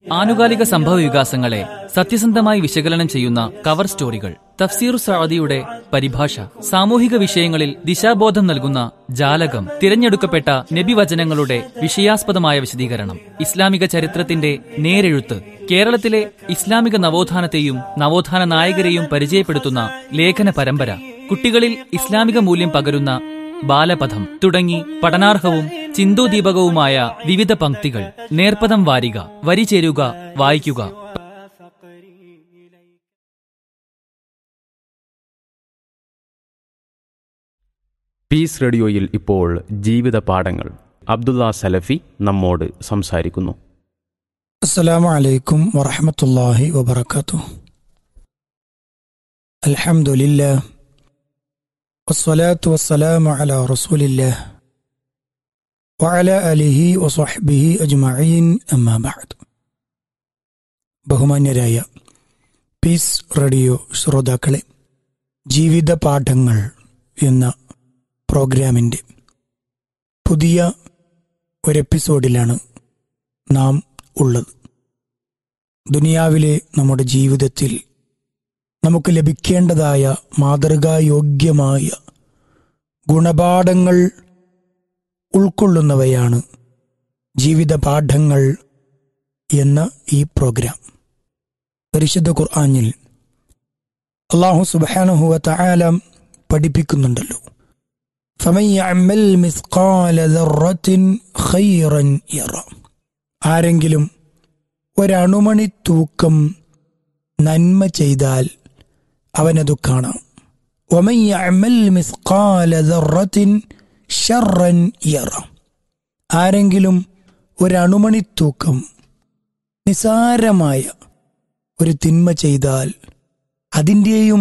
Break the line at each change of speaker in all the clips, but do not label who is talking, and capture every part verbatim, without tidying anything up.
ആനുകാലിക സംഭവ വികാസങ്ങളെ സത്യസന്ധമായി വിശകലനം ചെയ്യുന്ന കവർ സ്റ്റോറികൾ, തഫ്സീർ സഅദിയുടെ പരിഭാഷ, സാമൂഹിക വിഷയങ്ങളിൽ ദിശാബോധം നൽകുന്ന ജാലകം, തിരഞ്ഞെടുക്കപ്പെട്ട നബിവചനങ്ങളുടെ വിഷയാസ്പദമായ വിശദീകരണം, ഇസ്ലാമിക ചരിത്രത്തിന്റെ നേരെഴുത്ത്, കേരളത്തിലെ ഇസ്ലാമിക നവോത്ഥാനത്തെയും നവോത്ഥാന നായകരെയും പരിചയപ്പെടുത്തുന്ന ലേഖന പരമ്പര, കുട്ടികളിൽ ഇസ്ലാമിക മൂല്യം പകരുന്ന ബാലപഥം തുടങ്ങി പഠനാർഹവും ചിന്തോദീപകവുമായ വിവിധ പംക്തികൾ. നേർപ്പദം വാരിക, വരി ചേരുക, വായിക്കുക.
പീസ് റേഡിയോയിൽ ഇപ്പോൾ ജീവിത പാഠങ്ങൾ. അബ്ദുള്ള സലഫി നമ്മോട് സംസാരിക്കുന്നു.
അസ്സലാമു അലൈക്കും വറഹ്മത്തുള്ളാഹി വബറകാതുഹു. അൽഹംദുലില്ലാഹ് വസ്സലാത്തു വസ്സലാമു അലാ റസൂലില്ലാഹ് വഅലാ ആലിഹി വസ്വഹ്ബിഹി അജ്മഈൻ, അമ്മാ ബഅദ്. ബഹുമാന്യരായ പീസ് റേഡിയോ ശ്രോതാക്കളെ, ജീവിത പാഠങ്ങൾ എന്ന പ്രോഗ്രാമിൻ്റെ പുതിയ ഒരെപ്പിസോഡിലാണ് നാം ഉള്ളത്. ദുനിയാവിലെ നമ്മുടെ ജീവിതത്തിൽ നമുക്ക് ലഭിക്കേണ്ടതായ മാതൃകായോഗ്യമായ ഗുണപാഠങ്ങൾ ഉൾക്കൊള്ളുന്നവയാണ് ജീവിത പാഠങ്ങൾ എന്ന ഈ പ്രോഗ്രാം. പരിശുദ്ധ ഖുർആനിൽ അല്ലാഹു സുബ്ഹാനഹു വ തആല പഠിപ്പിക്കുന്നുണ്ടല്ലോ, ഫമൻ യഅമൽ മിസ്ഖാല ദർറത്തിൻ ഖൈറൻ യറ. ആരെങ്കിലും ഒരണുമണി തൂക്കം നന്മ ചെയ്താൽ അവനതു കാണാം. വമൻ യഅമൽ മിസ്ഖാല ദർറത്തിൻ ശർറൻ യറ. ആരെങ്കിലും ഒരണുമണി തൂക്കം നിസാരമായ ഒരു തിന്മ ചെയ്താൽ അതിൻ്റെയും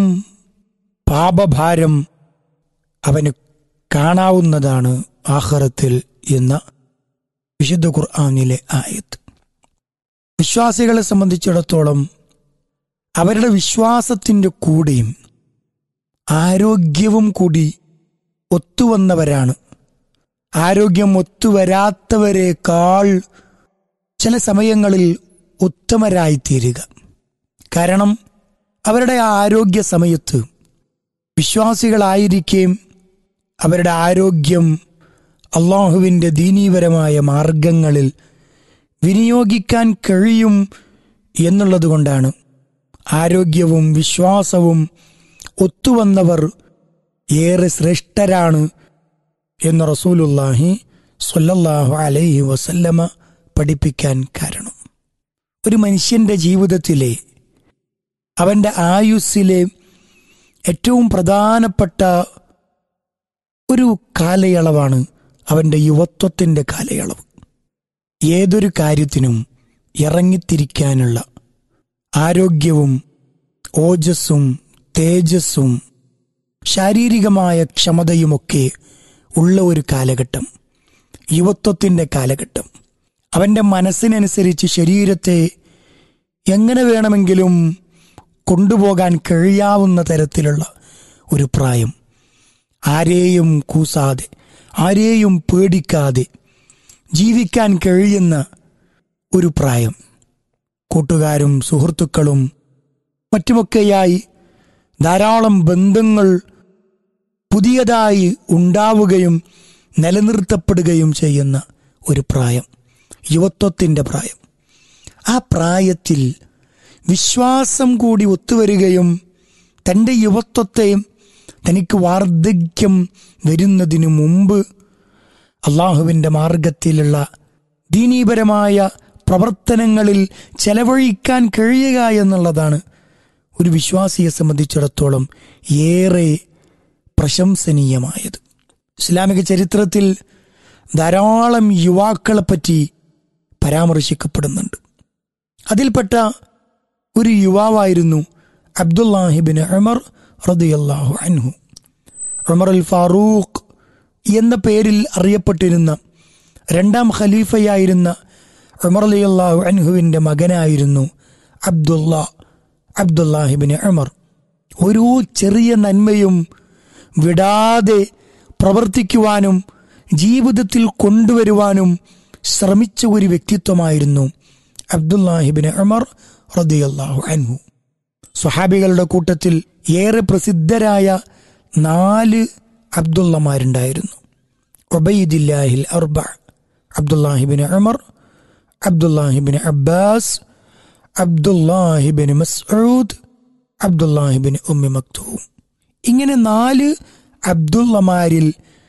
പാപഭാരം അവന് കാണാവുന്നതാണ് ആഖിറത്തിൽ എന്ന വിശുദ്ധ ഖുർആനിലെ ആയത്ത്. വിശ്വാസികളെ സംബന്ധിച്ചിടത്തോളം അവരുടെ വിശ്വാസത്തിൻ്റെ കൂടെയും ആരോഗ്യവും കൂടി ഒത്തുവന്നവരാണ്. ആരോഗ്യം ഒത്തുവരാത്തവരെക്കാൾ ചില സമയങ്ങളിൽ ഉത്തമരായിത്തീരുക. കാരണം അവരുടെ ആരോഗ്യ സമയത്ത് വിശ്വാസികളായിരിക്കുകയും അവരുടെ ആരോഗ്യം അള്ളാഹുവിൻ്റെ ദീനീപരമായ മാർഗങ്ങളിൽ വിനിയോഗിക്കാൻ കഴിയും എന്നുള്ളത് കൊണ്ടാണ് ആരോഗ്യവും വിശ്വാസവും ഒത്തുവന്നവർ ഏറെ ശ്രേഷ്ഠരാണ് എന്ന് റസൂലുള്ളാഹി സ്വല്ലല്ലാഹു അലൈഹി വസല്ലമ പഠിപ്പിക്കാൻ കാരണം. ഒരു മനുഷ്യൻ്റെ ജീവിതത്തിലെ അവൻ്റെ ആയുസ്സിലെ ഏറ്റവും പ്രധാനപ്പെട്ട ഒരു കാലയളവാണ് അവൻ്റെ യുവത്വത്തിൻ്റെ കാലയളവ്. ഏതൊരു കാര്യത്തിനും ഇറങ്ങിത്തിരിക്കാനുള്ള ആരോഗ്യവും ഓജസ്സും തേജസ്സും ശാരീരികമായ ക്ഷമതയുമൊക്കെ ഉള്ള ഒരു കാലഘട്ടം, യുവത്വത്തിൻ്റെ കാലഘട്ടം. അവൻ്റെ മനസ്സിനനുസരിച്ച് ശരീരത്തെ എങ്ങനെ വേണമെങ്കിലും കൊണ്ടുപോകാൻ കഴിയാവുന്ന തരത്തിലുള്ള ഒരു പ്രായം. ആരെയും കൂസാതെ, ആരെയും പേടിക്കാതെ ജീവിക്കാൻ കഴിയുന്ന ഒരു പ്രായം. കൂട്ടുകാരും സുഹൃത്തുക്കളും മറ്റുമൊക്കെയായി ധാരാളം ബന്ധങ്ങൾ പുതിയതായി ഉണ്ടാവുകയും നിലനിർത്തപ്പെടുകയും ചെയ്യുന്ന ഒരു പ്രായം, യുവത്വത്തിൻ്റെ പ്രായം. ആ പ്രായത്തിൽ വിശ്വാസം കൂടി ഒത്തുവരികയും തൻ്റെ യുവത്വത്തെ തനിക്ക് വാർദ്ധക്യം വരുന്നതിനു മുമ്പ് അള്ളാഹുവിൻ്റെ മാർഗത്തിലുള്ള ദീനീപരമായ പ്രവർത്തനങ്ങളിൽ ചെലവഴിക്കാൻ കഴിയുക എന്നുള്ളതാണ് ഒരു വിശ്വാസിയെ സംബന്ധിച്ചിടത്തോളം ഏറെ പ്രശംസനീയമായത്. ഇസ്ലാമിക ചരിത്രത്തിൽ ധാരാളം യുവാക്കളെപ്പറ്റി പരാമർശിക്കപ്പെടുന്നുണ്ട്. അതിൽപ്പെട്ട ഒരു യുവാവായിരുന്നു അബ്ദുല്ലാഹിബ്നു ഉമർ റളിയല്ലാഹു അൻഹു. ഉമർ അൽ ഫാറൂഖ് എന്ന പേരിൽ അറിയപ്പെട്ടിരുന്ന രണ്ടാം ഖലീഫയായിരുന്ന ഉമർ റളിയല്ലാഹു അൻഹുവിൻ്റെ മകനായിരുന്നു അബ്ദുള്ള അബ്ദുല്ലാഹിബ്നു ഉമർ. ഓരോ ചെറിയ നന്മയും വിടാതെ പ്രവർത്തിക്കുവാനും ജീവിതത്തിൽ കൊണ്ടുവരുവാനും ശ്രമിച്ച ഒരു വ്യക്തിത്വമായിരുന്നു അബ്ദുല്ലാഹിബിൻ ഉമർ റളിയല്ലാഹു അൻഹു. സ്വഹാബികളുടെ കൂട്ടത്തിൽ ഏറെ പ്രസിദ്ധരായ നാല് അബ്ദുള്ളമാരുണ്ടായിരുന്നു. ഉബൈദില്ലാഹിൽ അർബ, അബ്ദുല്ലാഹിബിൻ ഉമർ, അബ്ദുല്ലാഹിബിൻ അബ്ബാസ്, അബ്ദുല്ലാഹിബിൻ മസ്ഊദ്, അബ്ദുല്ലാഹിബിൻ ഉമ്മി മക്തൂം. ഇങ്ങനെ നാല് അബ്ദുള്ളമാരിൽ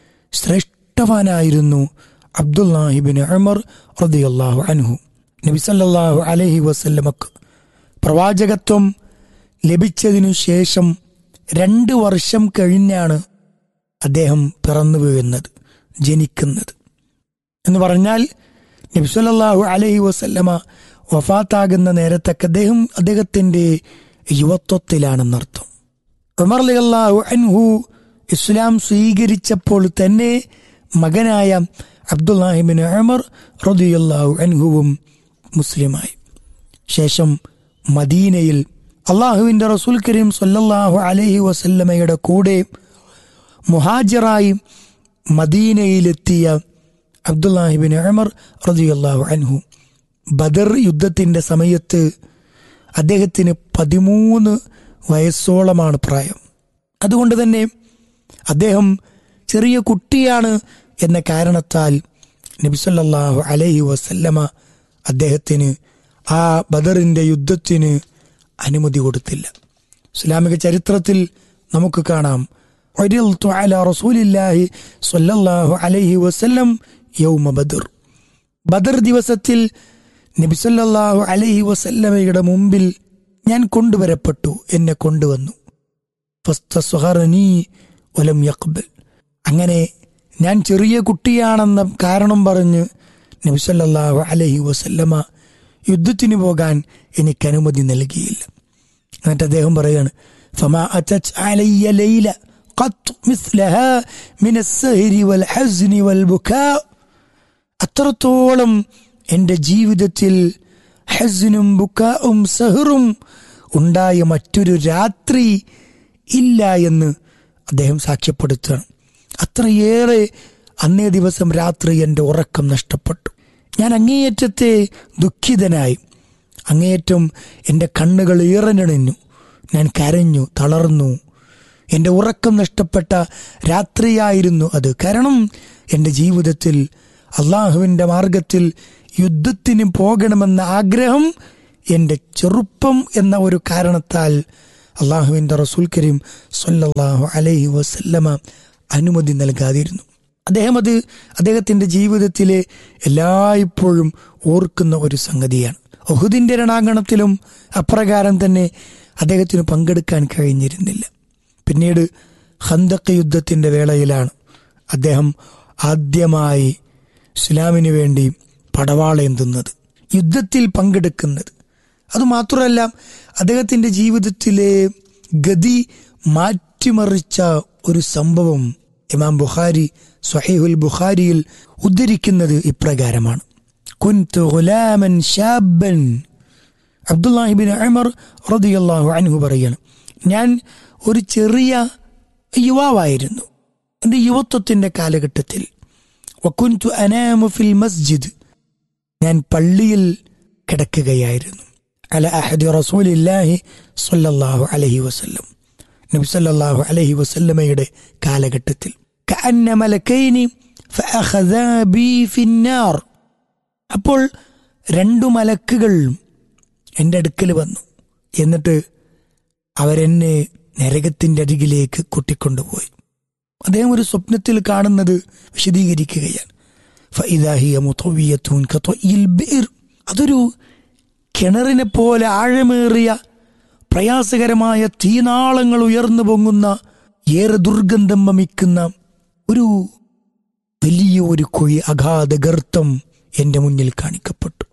ശ്രേഷ്ഠവാനായിരുന്നു അബ്ദുല്ലാഹിബിൻ ഉമർ റളിയല്ലാഹു അൻഹു. നബി സല്ലല്ലാഹു അലൈഹി വസല്ലമക്ക് പ്രവാചകത്വം ലഭിച്ചതിനു ശേഷം രണ്ട് വർഷം കഴിഞ്ഞാണ് അദ്ദേഹം പിറന്നു വീഴുന്നത്, ജനിക്കുന്നത്. എന്ന് പറഞ്ഞാൽ നബി സല്ലല്ലാഹു അലൈഹി വസല്ലമ വഫാത്താകുന്ന നേരത്തൊക്കെ അദ്ദേഹം അദ്ദേഹത്തിൻ്റെ യുവത്വത്തിലാണെന്നർത്ഥം. ഉമർ റളിയല്ലാഹു അൻഹു ഇസ്ലാം സ്വീകരിച്ചപ്പോൾ തന്നെ മകനായ അബ്ദുല്ലാഹിബിൻ ഉമർ റളിയല്ലാഹു അൻഹുവും മുസ്ലിമായി. ശേഷം മദീനയിൽ അള്ളാഹുവിൻ്റെ റസൂൽ കരീം സല്ലല്ലാഹു അലൈഹി വസല്ലമയുടെ കൂടെ മുഹാജിറായി മദീനയിലെത്തിയ അബ്ദുല്ലാഹിബിൻ ഉമർ റളിയല്ലാഹു അൻഹു ബദർ യുദ്ധത്തിൻ്റെ സമയത്ത് അദ്ദേഹത്തിന് പതിമൂന്ന് വയസ്സോളമാണ് പ്രായം. അതുകൊണ്ട് തന്നെ അദ്ദേഹം ചെറിയ കുട്ടിയാണ് എന്ന കാരണത്താൽ നബി സല്ലല്ലാഹു അലൈഹി വസല്ലമ അദ്ദേഹത്തിന് ആ ബദറിൻ്റെ യുദ്ധത്തിന് അനുമതി കൊടുത്തില്ല. ഇസ്ലാമിക ചരിത്രത്തിൽ നമുക്ക് കാണാം, ഉരിൽതു അലാ റസൂലില്ലാഹി സ്വല്ലല്ലാഹു അലൈഹി വസല്ലം യൗമ ബദർ. ബദർ ദിവസത്തിൽ നബി സല്ലല്ലാഹു അലൈഹി വസല്ലമയുടെ മുമ്പിൽ ഞാൻ കൊണ്ടുവരപ്പെട്ടു, എന്നെ കൊണ്ടുവന്നു. ഫസ്തസ്ഗറനീ വലം യഖ്ബൽ. അങ്ങനെ ഞാൻ ചെറിയ കുട്ടിയാണെന്ന കാരണം പറഞ്ഞ് നബി സല്ലല്ലാഹു അലൈഹി വസല്ലമ യുദ്ധത്തിന് പോകാൻ എനിക്ക് അനുമതി നൽകിയില്ല. എന്നിട്ട് അദ്ദേഹം പറയാണ്, ഫമാ അതത് അലയ്യ ലൈല ഖത്ത് മിസ്ലഹാ മിനസ് സഹരി വൽ ഹസ്നി വൽ ബുകാ. അത്രത്തോളം എൻ്റെ ജീവിതത്തിൽ ഹസ്നും ബുകാഉം സഹറും ഉണ്ടായ മറ്റൊരു രാത്രി ഇല്ല എന്ന് അദ്ദേഹം സാക്ഷ്യപ്പെടുത്തുകയാണ്. അത്രയേറെ അന്നേ ദിവസം രാത്രി എൻ്റെ ഉറക്കം നഷ്ടപ്പെട്ടു. ഞാൻ അങ്ങേയറ്റത്തെ ദുഃഖിതനായി, അങ്ങേയറ്റം എൻ്റെ കണ്ണുകൾ ഈറനണിഞ്ഞു, ഞാൻ കരഞ്ഞു, തളർന്നു. എൻ്റെ ഉറക്കം നഷ്ടപ്പെട്ട രാത്രിയായിരുന്നു അത്. കാരണം എൻ്റെ ജീവിതത്തിൽ അള്ളാഹുവിൻ്റെ മാർഗത്തിൽ യുദ്ധത്തിന് പോകണമെന്ന ആഗ്രഹം എൻ്റെ ചെറുപ്പം എന്ന ഒരു കാരണത്താൽ അള്ളാഹുവിൻ്റെ റസൂൽ കരീം സ്വല്ലല്ലാഹു അലൈഹി വസല്ലമ അനുമതി നൽകാതിരുന്നു. അദ്ദേഹം അത് അദ്ദേഹത്തിൻ്റെ ജീവിതത്തിലെ എല്ലായ്പ്പോഴും ഓർക്കുന്ന ഒരു സംഗതിയാണ്. ഉഹുദിൻ്റെ രണാങ്കണത്തിലും അപ്രകാരം തന്നെ അദ്ദേഹത്തിന് പങ്കെടുക്കാൻ കഴിഞ്ഞിരുന്നില്ല. പിന്നീട് ഖന്തഖ് യുദ്ധത്തിൻ്റെ വേളയിലാണ് അദ്ദേഹം ആദ്യമായി ഇസ്ലാമിന് വേണ്ടി പടവാളേന്തുന്നത്, യുദ്ധത്തിൽ പങ്കെടുക്കുന്നത്. അതുമാത്രമല്ല, അദ്ദേഹത്തിൻ്റെ ജീവിതത്തിലെ ഗതി മാറ്റിമറിച്ച ഒരു സംഭവം ഇമാം ബുഖാരി സ്വഹീഹുൽ ബുഖാരിയിൽ ഉദ്ധരിക്കുന്നത് ഇപ്രകാരമാണ്. കുൻതു ഗുലാമൻ ശാബൻ. അബ്ദുല്ലാഹിബിൻ ഉമർ റളിയല്ലാഹു അൻഹു പറയാണ്, ഞാൻ ഒരു ചെറിയ യുവാവായിരുന്നു എൻ്റെ യുവത്വത്തിൻ്റെ കാലഘട്ടത്തിൽ. വകുൻതു അനാമു ഫിൽ മസ്ജിദ്. ഞാൻ പള്ളിയിൽ കിടക്കുകയായിരുന്നു. അല അഹദി റസൂലില്ലാഹി സ്വല്ലല്ലാഹു അലൈഹി വസല്ലം. നബി സല്ലല്ലാഹു അലൈഹി വസല്ലമയുടെ കാലഘട്ടത്തിൽ. കഅന്ന മലക്കൈനി ഫഅഖദാ ബി ഫിന്നാർ. അപ്പോൾ രണ്ടു മലക്കുകൾ എൻ്റെ അടുക്കൽ വന്നു. എന്നിട്ട് അവരെന്നെ നരകത്തിൻ്റെ അരികിലേക്ക് കൂട്ടിക്കൊണ്ടുപോയി. അദ്ദേഹം ഒരു സ്വപ്നത്തിൽ കാണുന്നത് വിശദീകരിക്കുകയാണ്. ഫഇദാ ഹിയ മുതവിയത്തുൻ കത്വഇൽ ബിർ. അതൊരു കിണറിനെ പോലെ ആഴമേറിയ പ്രയാസകരമായ തീനാളങ്ങൾ ഉയർന്നു പൊങ്ങുന്ന, ഏറെ ദുർഗന്ധം വമിക്കുന്ന ഒരു വലിയ ഒരു കുഴി, അഗാധ ഗർത്തം എൻ്റെ മുന്നിൽ കാണിക്കപ്പെട്ടു.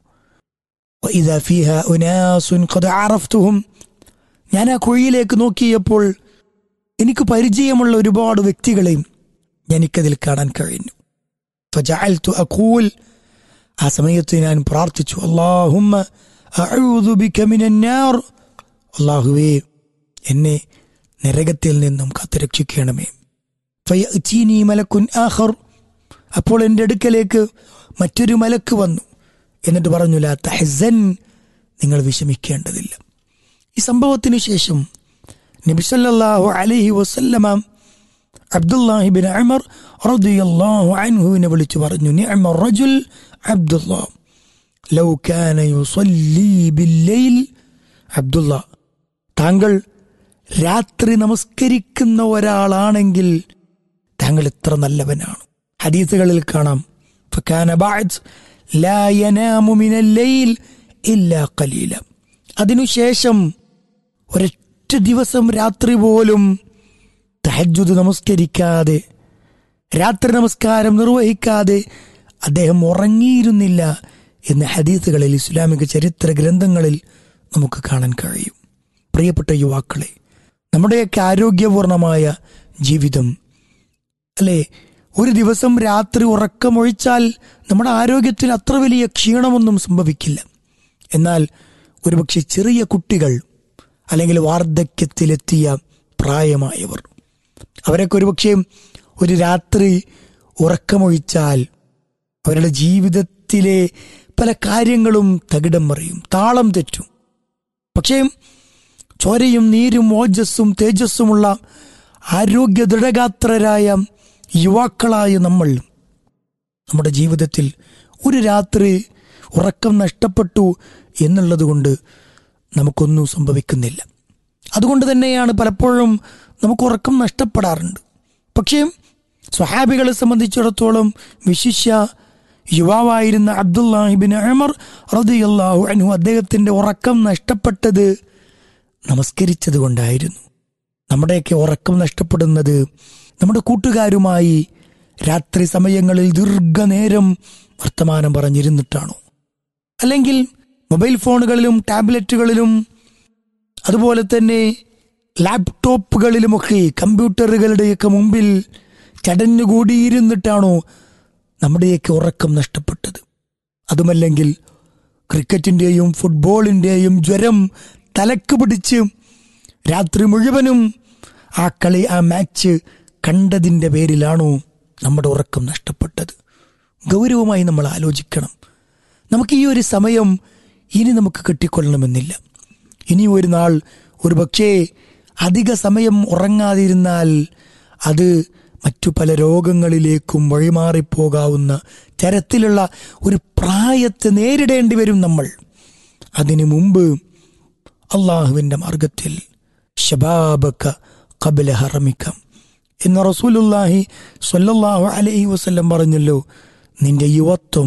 വഇദാ ഫീഹാ ഉനാസുൻ ഖദ് അറഫ്തുഹും. ഞാൻ ആ കുഴിയിലേക്ക് നോക്കിയപ്പോൾ എനിക്ക് പരിചയമുള്ള ഒരുപാട് വ്യക്തികളെയും എനിക്കതിൽ കാണാൻ കഴിഞ്ഞു. ഫജഅൽതു അഖൂൽ. ആ സമയത്ത് ഞാൻ പ്രാർത്ഥിച്ചു, അല്ലാഹുമ്മ അഊദു ബിക മിനന്നാർ. അല്ലാഹുവേ, എന്നെ നരകത്തിൽ നിന്നും കാത്തുരക്ഷിക്കണമേ. ഫയഅതീനി മലക്കുൻ ആഖർ. അപ്പോൾ എൻ്റെ അടുക്കലേക്ക് മറ്റൊരു മലക്ക് വന്നു. എന്നിട്ട് പറഞ്ഞു ലാ തഹ്സൻ, നിങ്ങൾ വിഷമിക്കേണ്ടതില്ല. ഈ സംഭവത്തിന് ശേഷം നബി സല്ലല്ലാഹു അലൈഹി വസല്ലമ അബ്ദുല്ലാഹി ഇബ്നു ഉമർ റളിയല്ലാഹു അൻഹുവിനെ വിളിച്ചു പറഞ്ഞു, നിഅമ റജുൽ അബ്ദുല്ലാഹ് ലൗ കാന യുസല്ലി ബില്ലൈൽ. അബ്ദുല്ല, താങ്കൾ രാത്രി നമസ്കരിക്കുന്ന ഒരാളാണെങ്കിൽ താങ്കൾ എത്ര നല്ലവനാണ്. ഹദീസുകളിൽ കാണാം, ഫകാന ബഅദ് ലാ യനാമു മിനൽ ലൈൽ ഇല്ലാ ഖലീല. അതിനുശേഷം ഒരൊറ്റ ദിവസം രാത്രി പോലും തഹജ്ജുദ് നമസ്കരിക്കാതെ, രാത്രി നമസ്കാരം നിർവഹിക്കാതെ അദ്ദേഹം ഉറങ്ങിയിരുന്നില്ല എന്ന് ഹദീസുകളിൽ, ഇസ്ലാമിക ചരിത്ര ഗ്രന്ഥങ്ങളിൽ നമുക്ക് കാണാൻ കഴിയും. പ്രിയപ്പെട്ട യുവാക്കളെ, നമ്മുടെയൊക്കെ ആരോഗ്യപൂർണമായ ജീവിതം അല്ലേ, ഒരു ദിവസം രാത്രി ഉറക്കമൊഴിച്ചാൽ നമ്മുടെ ആരോഗ്യത്തിന് അത്ര വലിയ ക്ഷീണമൊന്നും സംഭവിക്കില്ല. എന്നാൽ ഒരുപക്ഷെ ചെറിയ കുട്ടികൾ അല്ലെങ്കിൽ വാർദ്ധക്യത്തിലെത്തിയ പ്രായമായവർ, അവരൊക്കെ ഒരുപക്ഷെ ഒരു രാത്രി ഉറക്കമൊഴിച്ചാൽ അവരുടെ ജീവിതത്തിലെ പല കാര്യങ്ങളും തകിടം മറിയും, താളം തെറ്റും. പക്ഷേ ചോരയും നീരും ഓജസ്സും തേജസ്സുമുള്ള ആരോഗ്യ ദൃഢഗാത്രരായ യുവാക്കളായ നമ്മൾ നമ്മുടെ ജീവിതത്തിൽ ഒരു രാത്രി ഉറക്കം നഷ്ടപ്പെട്ടു എന്നുള്ളത് കൊണ്ട് നമുക്കൊന്നും സംഭവിക്കുന്നില്ല. അതുകൊണ്ട് തന്നെയാണ് പലപ്പോഴും നമുക്ക് ഉറക്കം നഷ്ടപ്പെടാറുണ്ട്. പക്ഷേ സ്വഹാബികളെ സംബന്ധിച്ചിടത്തോളം, വിശിഷ്യ യുവാവായിരുന്ന അബ്ദുല്ലാഹി ഇബ്നു ഉമർ റളിയല്ലാഹു അൻഹു, അദ്ദേഹത്തിന്റെ ഉറക്കം നഷ്ടപ്പെട്ടത് നമസ്കരിച്ചത് കൊണ്ടായിരുന്നു. നമ്മുടെയൊക്കെ ഉറക്കം നഷ്ടപ്പെടുന്നത് നമ്മുടെ കൂട്ടുകാരുമായി രാത്രി സമയങ്ങളിൽ ദീർഘനേരം വർത്തമാനം പറഞ്ഞിരുന്നിട്ടാണോ, അല്ലെങ്കിൽ മൊബൈൽ ഫോണുകളിലും ടാബ്ലറ്റുകളിലും അതുപോലെ തന്നെ ലാപ്ടോപ്പുകളിലുമൊക്കെ കമ്പ്യൂട്ടറുകളുടെയൊക്കെ മുമ്പിൽ ചടഞ്ഞുകൂടിയിരുന്നിട്ടാണോ നമ്മുടെയൊക്കെ ഉറക്കം നഷ്ടപ്പെട്ടത്? അതുമല്ലെങ്കിൽ ക്രിക്കറ്റിൻ്റെയും ഫുട്ബോളിൻ്റെയും ജ്വരം തലക്ക് പിടിച്ച് രാത്രി മുഴുവനും ആ കളി, ആ മാച്ച് കണ്ടതിൻ്റെ പേരിലാണോ നമ്മുടെ ഉറക്കം നഷ്ടപ്പെട്ടത്? ഗൗരവമായി നമ്മൾ ആലോചിക്കണം. നമുക്ക് ഈ ഒരു സമയം ഇനി നമുക്ക് കിട്ടിക്കൊള്ളണമെന്നില്ല. ഇനി ഒരു നാൾ ഒരു പക്ഷേ അധിക സമയം ഉറങ്ങാതിരുന്നാൽ അത് മറ്റു പല രോഗങ്ങളിലേക്കും വഴിമാറിപ്പോകാവുന്ന തരത്തിലുള്ള ഒരു പ്രായത്തെ നേരിടേണ്ടി വരും നമ്മൾ. അതിനു മുമ്പ് അള്ളാഹുവിൻ്റെ മാർഗത്തിൽ ശബാബക ഖബ്ല ഹറമിക എന്ന റസൂലുള്ളാഹി സ്വല്ലല്ലാഹു അലൈഹി വസല്ലം പറഞ്ഞല്ലോ, നിന്റെ യുവത്വം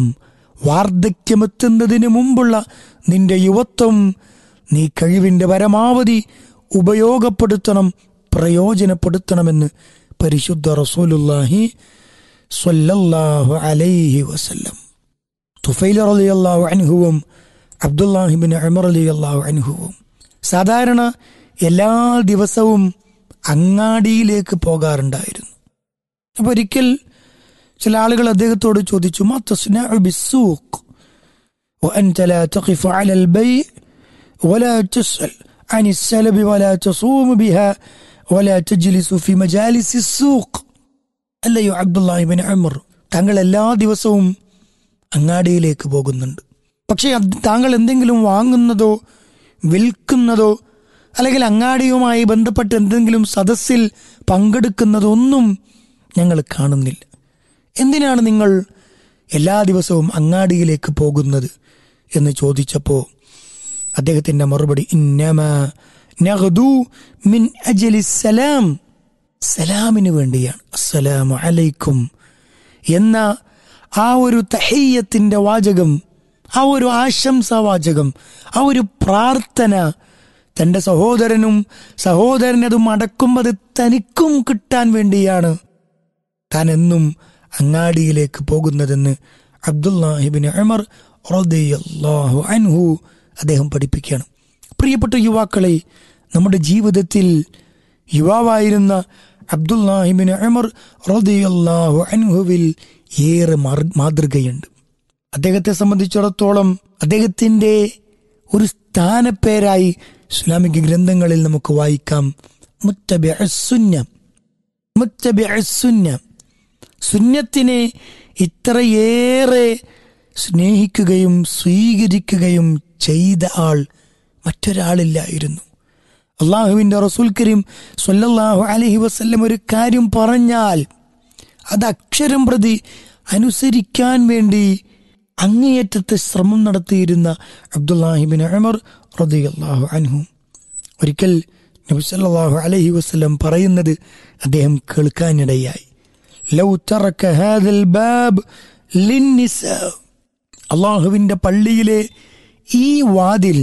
വാർദ്ധക്യമെത്തുന്നതിന് മുമ്പുള്ള നിന്റെ യുവത്വം നീ കഴിവിൻ്റെ പരമാവധി ഉപയോഗപ്പെടുത്തണം, പ്രയോജനപ്പെടുത്തണമെന്ന് പരിശുദ്ധ റസൂലുള്ളാഹി സ്വല്ലല്ലാഹു അലൈഹി വസല്ലം. തുഫൈൽ റളിയല്ലാഹു അൻഹുവും അബ്ദുല്ലാഹി ഇബ്നു ഉമർ റളിയല്ലാഹു അൻഹുവും സാധാരണ എല്ലാ ദിവസവും അങ്ങാടിയിലേക്ക് പോകാറുണ്ടായിരുന്നു. അപ്പോൾ ഒരിക്കൽ ചില ആളുകൾ അദ്ദേഹത്തോട് ചോദിച്ചു, മാ തസ്നഉ ബിസ്സൂഖ് വഅൻത ലാ തഖിഫു അലൽ ബൈഅ വലാ തസ്അൽ അനി السلب ولا تصوم بها ولا تجلس في مجالس السوق. അല്ലയോ അബ്ദുല്ലാഹി ഇബ്നു ഉമർ, താങ്കൾ എല്ലാ ദിവസവും അങ്ങാടിയിലേക്ക് പോകുന്നുണ്ട്, പക്ഷേ താങ്കൾ എന്തെങ്കിലും വാങ്ങുന്നതോ വിൽക്കുന്നതോ അല്ലെങ്കിൽ അങ്ങാടിയുമായി ബന്ധപ്പെട്ട് എന്തെങ്കിലും സദസ്സിൽ പങ്കെടുക്കുന്നതൊന്നും ഞങ്ങൾ കാണുന്നില്ല. എന്തിനാണ് നിങ്ങൾ എല്ലാ ദിവസവും അങ്ങാടിയിലേക്ക് പോകുന്നത് എന്ന് ചോദിച്ചപ്പോൾ അദ്ദേഹത്തിൻ്റെ മറുപടി, ഇന്നമാ നഗ്ദു മിൻ അജ്ലി സലാം, സലാമിന് വേണ്ടിയാണ്. അസ്സലാമു അലൈക്കും എന്ന ആ ഒരു തഹിയ്യത്തിൻ്റെ വാചകം, ആ ഒരു ആശംസാവാചകം, ആ ഒരു പ്രാർത്ഥന തൻ്റെ സഹോദരനും സഹോദരനതും അടക്കുമ്പോൾ തനിക്കും കിട്ടാൻ വേണ്ടിയാണ് താൻ എന്നും അങ്ങാടിയിലേക്ക് പോകുന്നതെന്ന് അബ്ദുല്ലാഹി ഇബ്നു ഉമർ റളിയല്ലാഹു അൻഹു അദ്ദേഹം പഠിപ്പിക്കുകയാണ്. പ്രിയപ്പെട്ട യുവാക്കളെ, നമ്മുടെ ജീവിതത്തിൽ യുവാവായിരുന്ന അബ്ദുല്ലാഹി ഇബ്നു ഉമർ റളിയല്ലാഹു അൻഹുവിൽ ഏറെ മാതൃകയുണ്ട്. അദ്ദേഹത്തെ സംബന്ധിച്ചിടത്തോളം അദ്ദേഹത്തിൻ്റെ ഒരു സ്ഥാനപ്പേരായി ഇസ്ലാമിക ഗ്രന്ഥങ്ങളിൽ നമുക്ക് വായിക്കാം, മുത്തബിഉസ്സുന്ന. മുത്തബിഉസ്സുന്ന, സുന്നത്തിനെ ഇത്രയേറെ സ്നേഹിക്കുകയും സ്വീകരിക്കുകയും ചെയ്ത ആൾ മറ്റൊരാളില്ലായിരുന്നു. അള്ളാഹുവിൻ്റെ റസൂൽ കരീം സ്വല്ലല്ലാഹു അലൈഹി വസല്ലം ഒരു കാര്യം പറഞ്ഞാൽ അത് അക്ഷരം പ്രതി അനുസരിക്കാൻ വേണ്ടി അങ്ങേയറ്റത്തെ ശ്രമം നടത്തിയിരുന്ന അബ്ദുല്ലാഹി ബിൻ ഉമർ റളിയല്ലാഹു അൻഹു. ഒരിക്കൽ നബി സല്ലല്ലാഹു അലൈഹി വസല്ലം പറയുന്നത് അദ്ദേഹം കേൾക്കാനിടയായി. ലൗ തറക ഹാദൽ ബാബ് ലിന്നിസാ, അള്ളാഹുവിൻ്റെ പള്ളിയിലെ ഈ വാതിൽ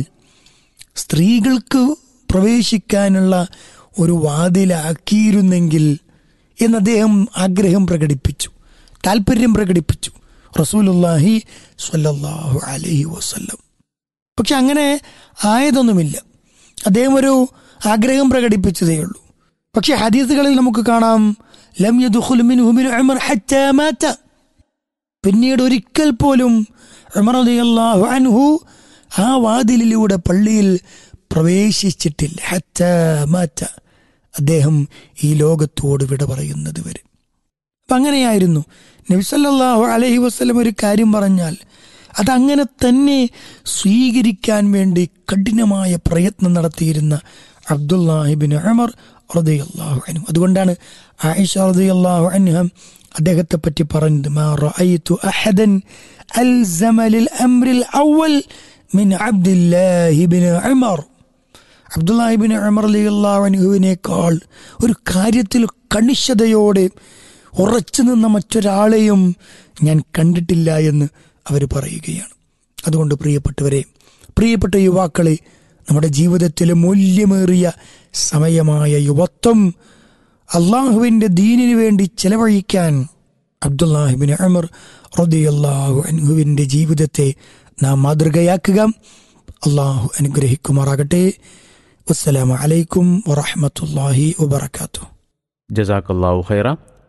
സ്ത്രീകൾക്ക് പ്രവേശിക്കാനുള്ള ഒരു വാതിലാക്കിയിരുന്നെങ്കിൽ എന്ന് അദ്ദേഹം ആഗ്രഹം പ്രകടിപ്പിച്ചു, താല്പര്യം പ്രകടിപ്പിച്ചു റസൂലുള്ളാഹി സ്വല്ലല്ലാഹു അലൈഹി വസല്ലം. പക്ഷെ അങ്ങനെ ആയതൊന്നുമില്ല. അദ്ദേഹം ഒരു ആഗ്രഹം പ്രകടിപ്പിച്ചതേ ഉള്ളൂ. പക്ഷെ ഹദീസുകളിൽ നമുക്ക് കാണാം ലം യദ്ഖുൽ മിൻഹു മിൻ ഉമർ ഹത്താ മാത, പിന്നീട് ഒരിക്കൽ പോലും ഉമർ റളിയല്ലാഹു അൻഹു ആ വാതിലിലൂടെ പള്ളിയിൽ പ്രവേശിച്ചിട്ടില്ല. ഹത്താ മാത, അദ്ദേഹം ഈ ലോകത്തോട് വിട പറയുന്നത് വരെ. അപ്പം അങ്ങനെയായിരുന്നു നബി സല്ലല്ലാഹു അലൈഹി വസല്ലം ഒരു കാര്യം പറഞ്ഞാൽ അതങ്ങനെ തന്നെ സ്വീകരിക്കാൻ വേണ്ടി കഠിനമായ പ്രയത്നം നടത്തിയിരുന്ന അബ്ദുല്ലാഹി ബിൻ ഉമർ റളിയല്ലാഹു അൻഹു. അതുകൊണ്ടാണ് ആയിഷ റളിയല്ലാഹു അൻഹ അദ്ദേഹത്തെ പറ്റി പറഞ്ഞത്, മാ റഅയ്തു അഹദൻ അൽസമ ലിൽ അംറിൽ അവൽ മിൻ അബ്ദുല്ലാഹി ബിൻ ഉമർ. അബ്ദുല്ലാഹി ബിൻ ഉമർ റളിയല്ലാഹു അൻഹുവിനേക്കാൾ ഒരു കാര്യത്തിൽ കണിശതയോടെ ഉറച്ചു നിന്ന മറ്റൊരാളെയും ഞാൻ കണ്ടിട്ടില്ല എന്ന് അവർ പറയുകയാണ്. അതുകൊണ്ട് പ്രിയപ്പെട്ടവരെ, പ്രിയപ്പെട്ട യുവാക്കളെ, നമ്മുടെ ജീവിതത്തിലെ മൂല്യമേറിയ സമയമായ യുവത്വം അള്ളാഹുവിൻ്റെ ദീനിനു വേണ്ടി ചെലവഴിക്കാൻ അബ്ദുല്ലാഹി ബിൻ ഉമർ റളിയല്ലാഹു അൻഹുവിൻ്റെ ജീവിതത്തെ നാം മാതൃകയാക്കുക. അള്ളാഹു അനുഗ്രഹിക്കുമാറാകട്ടെ. അസ്സലാമു അലൈക്കും വറഹ്മത്തുള്ളാഹി വബറകാതുഹു.
ജസാക്കല്ലാഹു ഖൈറ.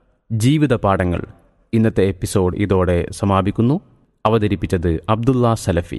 ജീവിത പാഠങ്ങൾ ഇന്നത്തെ എപ്പിസോഡ് ഇതോടെ സമാപിക്കുന്നു. അവതരിപ്പിച്ചത് അബ്ദുള്ള സലഫി.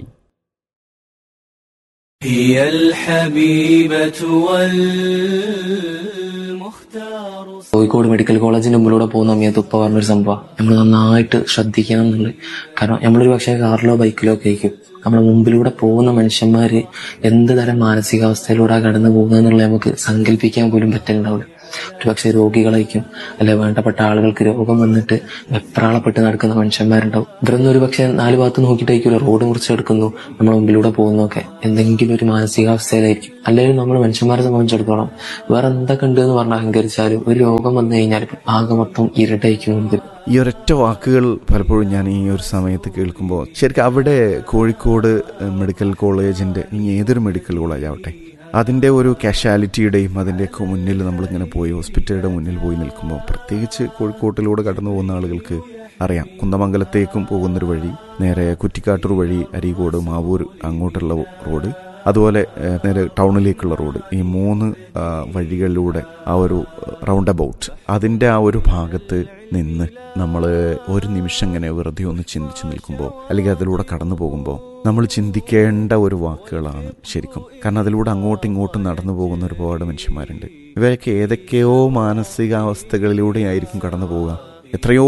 കോഴിക്കോട് മെഡിക്കൽ കോളേജിന്റെ മുമ്പിലൂടെ പോകുന്ന സമയത്ത് ഉപ്പ പറഞ്ഞൊരു സംഭവം നമ്മൾ നന്നായിട്ട് ശ്രദ്ധിക്കണം എന്നുള്ളത്. കാരണം നമ്മളൊരു പക്ഷേ കാറിലോ ബൈക്കിലോ ഒക്കെ ആയിരിക്കും, നമ്മുടെ മുമ്പിലൂടെ പോകുന്ന മനുഷ്യന്മാര് എന്ത് തരം മാനസികാവസ്ഥയിലൂടെ കടന്നു പോകുക എന്നുള്ളത് നമുക്ക് സങ്കല്പിക്കാൻ പോലും പറ്റുന്നുണ്ടാവില്ല. ഒരു പക്ഷേ രോഗികളായിരിക്കും, അല്ലെ വേണ്ടപ്പെട്ട ആളുകൾക്ക് രോഗം വന്നിട്ട് വെപ്രാളപ്പെട്ട് നടക്കുന്ന മനുഷ്യന്മാരുണ്ടാവും. ഇവരൊന്നും ഒരു പക്ഷേ നാല് ഭാഗത്ത് നോക്കിയിട്ടായിരിക്കുമല്ലോ റോഡ് മുറിച്ചെടുക്കുന്നു, നമ്മുടെ മുമ്പിലൂടെ പോകുന്നൊക്കെ എന്തെങ്കിലും ഒരു മാനസികാവസ്ഥയിലായിരിക്കും. അല്ലെങ്കിൽ നമ്മൾ മനുഷ്യന്മാരെ സംബന്ധിച്ചിടത്തോളം വേറെ എന്തൊക്കെ ഉണ്ട് എന്ന് പറഞ്ഞാൽ അഹങ്കരിച്ചാലും ഒരു രോഗം വന്നു കഴിഞ്ഞാൽ ആകെ മൊത്തം ഇരുട്ടായിരിക്കും മുമ്പിൽ.
ഈ ഒരൊറ്റ വാക്കുകൾ പലപ്പോഴും ഞാൻ ഈ ഒരു സമയത്ത് കേൾക്കുമ്പോൾ ശരിക്കും അവിടെ കോഴിക്കോട് മെഡിക്കൽ കോളേജിൻ്റെ ഇനി ഏതൊരു മെഡിക്കൽ കോളേജ് ആവട്ടെ അതിൻ്റെ ഒരു കാഷ്വാലിറ്റിയുടെയും അതിൻ്റെയൊക്കെ മുന്നിൽ നമ്മളിങ്ങനെ പോയി ഹോസ്പിറ്റലുടെ മുന്നിൽ പോയി നിൽക്കുമ്പോൾ, പ്രത്യേകിച്ച് കോഴിക്കോട്ടിലൂടെ കടന്നു പോകുന്ന ആളുകൾക്ക് അറിയാം, കുന്ദമംഗലത്തേക്കും പോകുന്നൊരു വഴി, നേരെ കുറ്റിക്കാട്ടൂർ വഴി അരീക്കോട് മാവൂർ അങ്ങോട്ടുള്ള റോഡ്, അതുപോലെ നേരെ ടൗണിലേക്കുള്ള റോഡ്, ഈ മൂന്ന് വഴികളിലൂടെ ആ ഒരു റൗണ്ട് അബൌട്ട് അതിൻ്റെ ആ ഒരു ഭാഗത്ത് നിന്ന് നമ്മൾ ഒരു നിമിഷം ഇങ്ങനെ വെറുതെ ഒന്ന് ചിന്തിച്ച് നിൽക്കുമ്പോൾ, അല്ലെങ്കിൽ അതിലൂടെ കടന്നു പോകുമ്പോൾ നമ്മൾ ചിന്തിക്കേണ്ട ഒരു വാക്കുകളാണ് ശരിക്കും. കാരണം അതിലൂടെ അങ്ങോട്ടും ഇങ്ങോട്ടും നടന്നു പോകുന്ന ഒരുപാട് മനുഷ്യന്മാരുണ്ട്. ഇവരൊക്കെ ഏതൊക്കെയോ മാനസികാവസ്ഥകളിലൂടെ ആയിരിക്കും കടന്നു പോവുക. എത്രയോ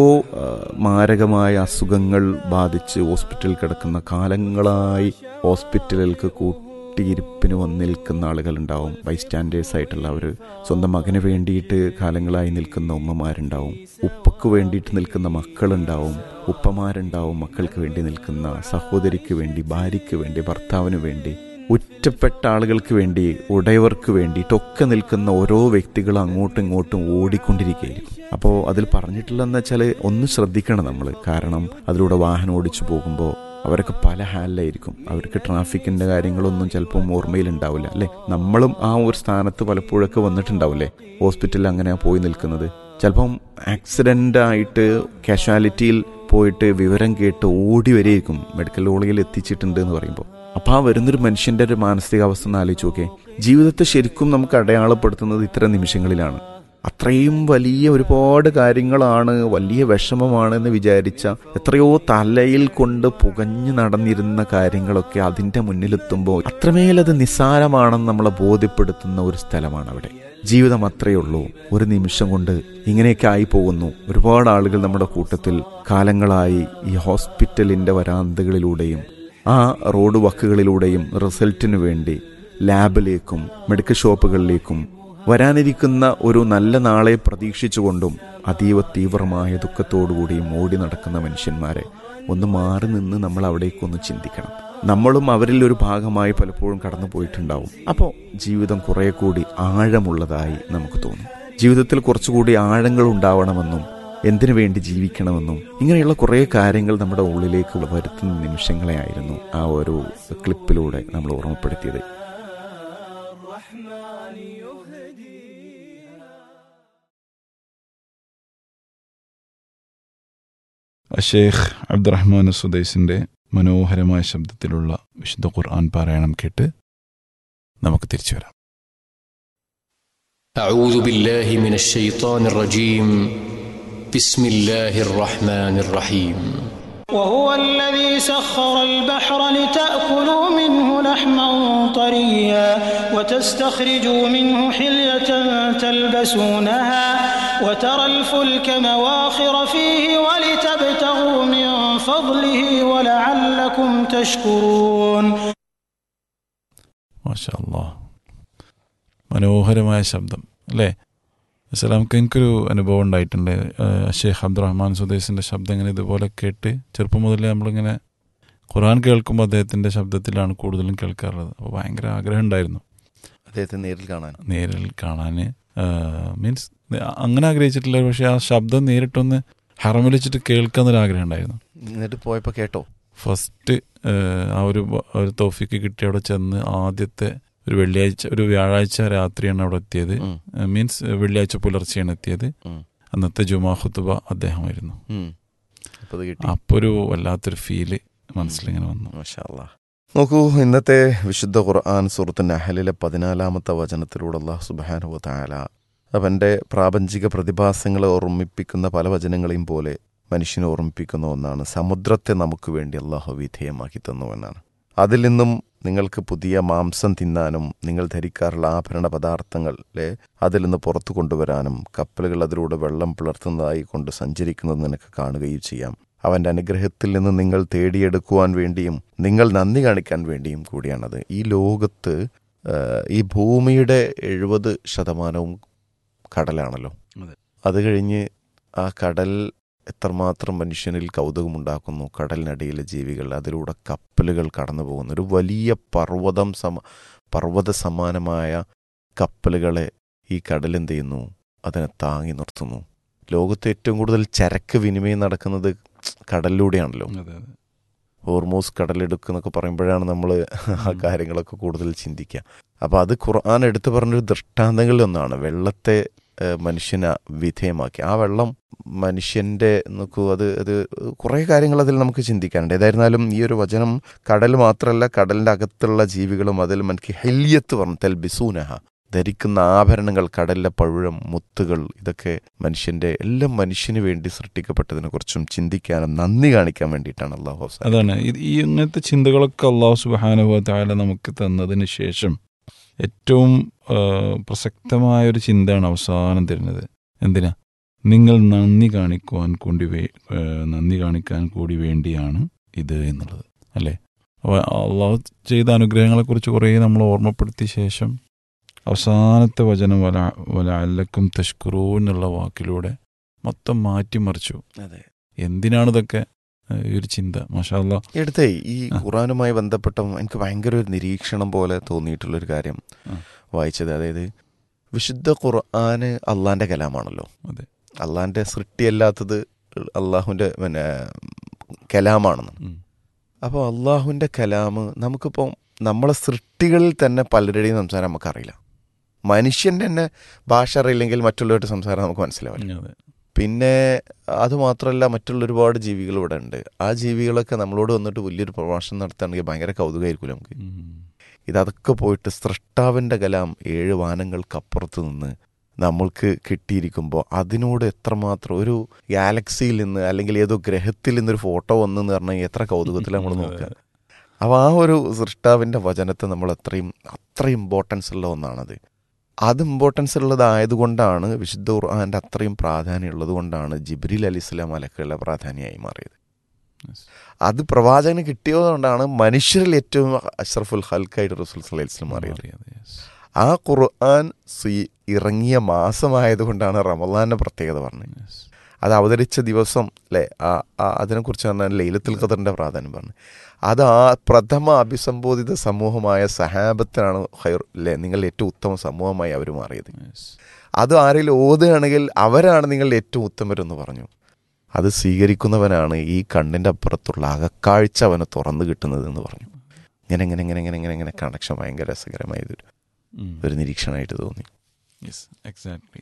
മാരകമായ അസുഖങ്ങൾ ബാധിച്ച് ഹോസ്പിറ്റലിൽ കിടക്കുന്ന, കാലങ്ങളായി ഹോസ്പിറ്റലുകൾക്ക് കൂട്ടിയിരിപ്പിന് വന്ന് നിൽക്കുന്ന ആളുകളുണ്ടാവും. ബൈസ്റ്റാൻഡേഴ്സ് ആയിട്ടുള്ള അവർ സ്വന്തം മകന് വേണ്ടിയിട്ട് കാലങ്ങളായി നിൽക്കുന്ന ഉമ്മമാരുണ്ടാവും, ഉപ്പക്ക് വേണ്ടിയിട്ട് നിൽക്കുന്ന മക്കളുണ്ടാവും, ഉപ്പമാരുണ്ടാവും മക്കൾക്ക് വേണ്ടി നിൽക്കുന്ന, സഹോദരിക്ക് വേണ്ടി, ഭാര്യയ്ക്ക് വേണ്ടി, ഭർത്താവിന് വേണ്ടി, ഒറ്റപ്പെട്ട ആളുകൾക്ക് വേണ്ടി, ഉടയവർക്ക് വേണ്ടിയിട്ടൊക്കെ നിൽക്കുന്ന ഓരോ വ്യക്തികളും അങ്ങോട്ടും ഇങ്ങോട്ടും ഓടിക്കൊണ്ടിരിക്കുകയായിരിക്കും. അപ്പോൾ അതിൽ പറഞ്ഞിട്ടുള്ളതെന്ന് വെച്ചാൽ ഒന്ന് ശ്രദ്ധിക്കണം നമ്മൾ. കാരണം അതിലൂടെ വാഹനം ഓടിച്ചു പോകുമ്പോൾ അവരൊക്കെ പല ഹാലിലായിരിക്കും. അവർക്ക് ട്രാഫിക്കിൻ്റെ കാര്യങ്ങളൊന്നും ചിലപ്പം ഓർമ്മയിലുണ്ടാവില്ല, അല്ലേ? നമ്മളും ആ ഒരു സ്ഥാനത്ത് പലപ്പോഴൊക്കെ വന്നിട്ടുണ്ടാവില്ലേ, ഹോസ്പിറ്റലിൽ അങ്ങനെ പോയി നിൽക്കുന്നത്. ചിലപ്പം ആക്സിഡൻ്റ് ആയിട്ട് കാഷ്വാലിറ്റിയിൽ പോയിട്ട് വിവരം കേട്ട് ഓടി വരെയായിരിക്കും മെഡിക്കൽ കോളേജിൽ എത്തിച്ചിട്ടുണ്ട് എന്ന് പറയുമ്പോൾ. അപ്പോൾ ആ വരുന്നൊരു മനുഷ്യൻ്റെ ഒരു മാനസികാവസ്ഥ ഒന്ന് ആലോചിച്ച് നോക്കേ. ജീവിതത്തെ ശരിക്കും നമുക്ക് അടയാളപ്പെടുത്തുന്നത് ഇത്തരം നിമിഷങ്ങളിലാണ്. അത്രയും വലിയ ഒരുപാട് കാര്യങ്ങളാണ്, വലിയ വിഷമമാണെന്ന് വിചാരിച്ച എത്രയോ തലയിൽ കൊണ്ട് പുകഞ്ഞു നടന്നിരുന്ന കാര്യങ്ങളൊക്കെ അതിൻ്റെ മുന്നിലെത്തുമ്പോൾ അത്രമേലത് നിസ്സാരമാണെന്ന് നമ്മളെ ബോധ്യപ്പെടുത്തുന്ന ഒരു സ്ഥലമാണ് അവിടെ. ജീവിതം അത്രയേ ഉള്ളൂ, ഒരു നിമിഷം കൊണ്ട് ഇങ്ങനെയൊക്കെ ആയി പോകുന്നു. ഒരുപാട് ആളുകൾ നമ്മുടെ കൂട്ടത്തിൽ കാലങ്ങളായി ഈ ഹോസ്പിറ്റലിൻ്റെ വരാന്തകളിലൂടെയും ആ റോഡ് വക്കുകളിലൂടെയും റിസൾട്ടിനു വേണ്ടി ലാബിലേക്കും മെഡിക്കൽ ഷോപ്പുകളിലേക്കും വരാനിരിക്കുന്ന ഒരു നല്ല നാളെ പ്രതീക്ഷിച്ചുകൊണ്ടും അതീവ തീവ്രമായ ദുഃഖത്തോടുകൂടിയും ഓടി നടക്കുന്ന മനുഷ്യന്മാരെ ഒന്ന് മാറി നിന്ന് നമ്മൾ അവിടേക്കൊന്ന് ചിന്തിക്കണം. നമ്മളും അവരിൽ ഒരു ഭാഗമായി പലപ്പോഴും കടന്നു പോയിട്ടുണ്ടാവും. അപ്പോൾ ജീവിതം കുറെ കൂടി ആഴമുള്ളതായി നമുക്ക് തോന്നും. ജീവിതത്തിൽ കുറച്ചുകൂടി ആഴങ്ങൾ ഉണ്ടാവണമെന്നും എന്തിനു വേണ്ടി ജീവിക്കണമെന്നും ഇങ്ങനെയുള്ള കുറേ കാര്യങ്ങൾ നമ്മുടെ ഉള്ളിലേക്ക് വരുത്തുന്ന നിമിഷങ്ങളെ ആയിരുന്നു ആ ഒരു ക്ലിപ്പിലൂടെ നമ്മൾ ഓർമ്മപ്പെടുത്തിയത്.
ഷെയ്ഖ് അബ്ദുറഹ്മാൻ സുദൈസിൻ്റെ മനോഹരമായ ശബ്ദത്തിലുള്ള വിശുദ്ധ ഖുർആൻ പാരായണം കേട്ട് നമുക്ക് തിരിച്ചു വരാം.
അഊദു ബില്ലാഹി മിനശ് ശൈത്വാനിർ റജീം. ബിസ്മില്ലാഹിർ റഹ്മാനിർ റഹീം.
وهو الذي سخر البحر لتأكلوا منه لحما طريا وتستخرجوا منه حلية تلبسونها وترى الفلك مواخر فيه ولتبتغوا من فضله ولعلكم تشكرون.
മാഷാ അല്ലാഹ്, മനോഹരമായ ശബ്ദം അല്ലേ? അസ്സലാമക്ക് എനിക്കൊരു അനുഭവം ഉണ്ടായിട്ടുണ്ട്. ഷെയ്ഖ് അബ്ദുറഹ്മാൻ സുദൈസിൻ്റെ ശബ്ദം ഇങ്ങനെ ഇതുപോലെ കേട്ട് ചെറുപ്പം മുതലേ നമ്മളിങ്ങനെ ഖുർആൻ കേൾക്കുമ്പോൾ അദ്ദേഹത്തിൻ്റെ ശബ്ദത്തിലാണ് കൂടുതലും കേൾക്കാറുള്ളത്. അപ്പോൾ ഭയങ്കര ആഗ്രഹം ഉണ്ടായിരുന്നു
അദ്ദേഹത്തെ നേരിൽ കാണാൻ
നേരിൽ കാണാൻ മീൻസ് അങ്ങനെ ആഗ്രഹിച്ചിട്ടില്ല, പക്ഷേ ആ ശബ്ദം നേരിട്ടൊന്ന് ഹറമിൽ വെച്ചിട്ട് കേൾക്കാന്നൊരു ആഗ്രഹം ഉണ്ടായിരുന്നു.
എന്നിട്ട് പോയപ്പോൾ കേട്ടോ?
ഫസ്റ്റ് ആ ഒരു ഒരു തൗഫീക്ക് കിട്ടി അവിടെ ചെന്ന് ആദ്യത്തെ ഒരു വെള്ളിയാഴ്ച ഒരു വ്യാഴാഴ്ച രാത്രിയാണ് അവിടെ എത്തിയത്. മീൻസ് വെള്ളിയാഴ്ച പുലർച്ചെയാണ് എത്തിയത്. അന്നത്തെ ജുമാ ഖുതുബ അദ്ദേഹമായിരുന്നു. അപ്പോൾ ഒരു വല്ലാത്തൊരു ഫീല് മനസ്സിലിങ്ങനെ വന്നു.
മാഷാ അല്ലാഹ്. നോക്കൂ, ഇന്നത്തെ വിശുദ്ധ ഖുർആൻ സൂറത്ത് നഹലിലെ പതിനാലാമത്തെ വചനത്തിലൂടെ അല്ലാഹു സുബ്ഹാനഹു വ തആല അവൻ്റെ പ്രാപഞ്ചിക പ്രതിഭാസങ്ങളെ ഓർമ്മിപ്പിക്കുന്ന പല വചനങ്ങളെയും പോലെ മനുഷ്യനെ ഓർമ്മിപ്പിക്കുന്ന ഒന്നാണ്. സമുദ്രത്തെ നമുക്ക് വേണ്ടി അല്ലാഹു വിധേയമാക്കി തന്നു എന്നാണ്. അതിൽ നിന്നും നിങ്ങൾക്ക് പുതിയ മാംസം തിന്നാനും നിങ്ങൾ ധരിക്കാറുള്ള ആഭരണ പദാർത്ഥങ്ങളെ അതിൽ നിന്ന് പുറത്തു കൊണ്ടുവരാനും കപ്പലുകൾ അതിലൂടെ വെള്ളം പിളർത്തുന്നതായി കൊണ്ട് സഞ്ചരിക്കുന്നത് നിനക്ക് കാണുകയും ചെയ്യാം. അവൻ്റെ അനുഗ്രഹത്തിൽ നിന്ന് നിങ്ങൾ തേടിയെടുക്കുവാൻ വേണ്ടിയും നിങ്ങൾ നന്ദി കാണിക്കാൻ വേണ്ടിയും കൂടിയാണത്. ഈ ലോകത്ത് ഈ ഭൂമിയുടെ എഴുപത് ശതമാനവും കടലാണല്ലോ. അത് കഴിഞ്ഞ് ആ കടൽ എത്രമാത്രം മനുഷ്യനിൽ കൗതുകമുണ്ടാക്കുന്നു. കടലിനടിയിലെ ജീവികൾ, അതിലൂടെ കപ്പലുകൾ കടന്നു പോകുന്നു. ഒരു വലിയ പർവ്വതം സമ പർവ്വത സമാനമായ കപ്പലുകളെ ഈ കടലെന്ത് ചെയ്യുന്നു? അതിനെ താങ്ങി നിർത്തുന്നു. ലോകത്ത് ഏറ്റവും കൂടുതൽ ചരക്ക് വിനിമയം നടക്കുന്നത് കടലിലൂടെയാണല്ലോ. ഹോർമൂസ് കടലെടുക്കുക എന്നൊക്കെ പറയുമ്പോഴാണ് നമ്മൾ ആ കാര്യങ്ങളൊക്കെ കൂടുതൽ ചിന്തിക്കുക. അപ്പോൾ അത് ഖുർആൻ എടുത്തു പറഞ്ഞൊരു ദൃഷ്ടാന്തങ്ങളിലൊന്നാണ്. വെള്ളത്തെ മനുഷ്യനെ വിധേയമാക്കി. ആ വെള്ളം മനുഷ്യൻ്റെ നോക്കൂ, അത് അത് കുറേ കാര്യങ്ങൾ അതിൽ നമുക്ക് ചിന്തിക്കാനുണ്ട്. ഏതായിരുന്നാലും ഈ ഒരു വചനം കടൽ മാത്രമല്ല, കടലിൻ്റെ അകത്തുള്ള ജീവികളും അതിൽ മനക്ക് ഹെല്യത്ത് പറഞ്ഞു തെൽബിസൂനഹ, ധരിക്കുന്ന ആഭരണങ്ങൾ, കടലിലെ പഴുഴം, മുത്തുകൾ, ഇതൊക്കെ മനുഷ്യൻ്റെ എല്ലാം മനുഷ്യന് വേണ്ടി സൃഷ്ടിക്കപ്പെട്ടതിനെ കുറിച്ചും ചിന്തിക്കാനും നന്ദി കാണിക്കാൻ വേണ്ടിയിട്ടാണ് അല്ലാഹു.
അതാണ് ഈ ഇങ്ങനത്തെ ചിന്തകളൊക്കെ അല്ലാഹു സുബ്ഹാനഹു വ തആല നമുക്ക് തന്നതിന് ശേഷം ഏറ്റവും പ്രസക്തമായൊരു ചിന്തയാണ് അവസാനം തരുന്നത്. എന്തിനാ? നിങ്ങൾ നന്ദി കാണിക്കുവാൻ കൂടി വേ നന്ദി കാണിക്കാൻ കൂടി വേണ്ടിയാണ് ഇത് എന്നുള്ളത് അല്ലേ? അപ്പോൾ അള്ളാഹു ചെയ്ത അനുഗ്രഹങ്ങളെക്കുറിച്ച് കുറേ നമ്മൾ ഓർമ്മപ്പെടുത്തിയ ശേഷം അവസാനത്തെ വചനം വല വലഅല്ലക്കും തഷ്കുറൂൻ എന്നുള്ള വാക്കിലൂടെ മൊത്തം മാറ്റിമറിച്ചു. എന്തിനാണ് ഇതൊക്കെ ഈ ഒരു ചിന്ത? മാഷാ അല്ലാഹ്.
എടുത്തേ ഈ ഖുർആനുമായി ബന്ധപ്പെട്ട എനിക്ക് ഭയങ്കര ഒരു നിരീക്ഷണം പോലെ തോന്നിയിട്ടുള്ളൊരു കാര്യം വായിച്ചത്. അതായത് വിശുദ്ധ ഖുർആന് അള്ളാൻ്റെ കലാമാണല്ലോ.
അതെ,
അള്ളാൻ്റെ സൃഷ്ടിയല്ലാത്തത് അള്ളാഹുവിൻ്റെ പിന്നെ കലാമാണെന്ന്. അപ്പോൾ അള്ളാഹുവിൻ്റെ കലാമ് നമുക്കിപ്പോൾ നമ്മളെ സൃഷ്ടികളിൽ തന്നെ പലരുടെയും സംസാരം നമുക്കറിയില്ല. മനുഷ്യൻ്റെ തന്നെ ഭാഷ അറിയില്ലെങ്കിൽ മറ്റുള്ളവരുടെ സംസാരം നമുക്ക് മനസ്സിലാവില്ല. പിന്നെ അതുമാത്രമല്ല, മറ്റുള്ള ഒരുപാട് ജീവികൾ ഇവിടെ ഉണ്ട്. ആ ജീവികളൊക്കെ നമ്മളോട് വന്നിട്ട് വലിയൊരു പ്രഭാഷണം നടത്തുകയാണെങ്കിൽ ഭയങ്കര കൗതുകമായിരിക്കും നമുക്ക്. ഇതതൊക്കെ പോയിട്ട് സൃഷ്ടാവിൻ്റെ കലാം ഏഴ് വാനങ്ങൾക്കപ്പുറത്ത് നിന്ന് നമ്മൾക്ക് കിട്ടിയിരിക്കുമ്പോൾ അതിനോട് എത്രമാത്രം ഒരു ഗാലക്സിയിൽ നിന്ന് അല്ലെങ്കിൽ ഏതോ ഗ്രഹത്തിൽ നിന്നൊരു ഫോട്ടോ വന്നെന്ന് പറഞ്ഞാൽ എത്ര കൗതുകത്തിൽ നമ്മൾ നോക്കുക. അപ്പോൾ ആ ഒരു സൃഷ്ടാവിൻ്റെ വചനത്തെ നമ്മൾ അത്രയും അത്ര ഇമ്പോർട്ടൻസ് ഉള്ള ഒന്നാണത്. അത് ഇമ്പോർട്ടൻസ് ഉള്ളതായതുകൊണ്ടാണ് വിശുദ്ധ ഖുർആൻ്റെ അത്രയും പ്രാധാന്യം ഉള്ളത് കൊണ്ടാണ് ജിബ്രീൽ അലി ഇസ്ലാം മലക്കുകളുടെ പ്രാധാന്യമായി മാറിയത്. അത് പ്രവാചകന് കിട്ടിയതുകൊണ്ടാണ് മനുഷ്യരിൽ ഏറ്റവും അഷ്റഫുൽ ഹൽക്കായിട്ട് റസൂൽ സല്ലല്ലാഹു അലൈഹി വസല്ലം മാറിയത്. ആ ഖുർആൻ സീ ഇറങ്ങിയ മാസമായതുകൊണ്ടാണ് റമളാൻ്റെ പ്രത്യേകത പറഞ്ഞത്. അത് അവതരിച്ച ദിവസം അല്ലേ, ആ അതിനെക്കുറിച്ച് പറഞ്ഞാൽ ലൈലത്തുൽ ഖദറിൻ്റെ പ്രാധാന്യം പറഞ്ഞു. അത് ആ പ്രഥമ അഭിസംബോധിത സമൂഹമായ സഹാബത്തിനാണ് ഖൈർ അല്ലേ, നിങ്ങൾ ഏറ്റവും ഉത്തമ സമൂഹമായി അവർ മാറിയത്. അത് ആരെങ്കിലും ഓതുകയാണെങ്കിൽ അവരാണ് നിങ്ങളുടെ ഏറ്റവും ഉത്തമരെന്ന് പറഞ്ഞു. അത് സ്വീകരിക്കുന്നവനാണ് ഈ കണ്ണിൻ്റെ അപ്പുറത്തുള്ള അകക്കാഴ്ച അവന് തുറന്നു കിട്ടുന്നതെന്ന് പറഞ്ഞു. ഇങ്ങനെ ഇങ്ങനെ ഇങ്ങനെ ഇങ്ങനെ ഇങ്ങനെ ഇങ്ങനെ കണക്ഷൻ ഭയങ്കര രസകരമായതൊരു ഒരു നിരീക്ഷണമായിട്ട് തോന്നി.
Exactly.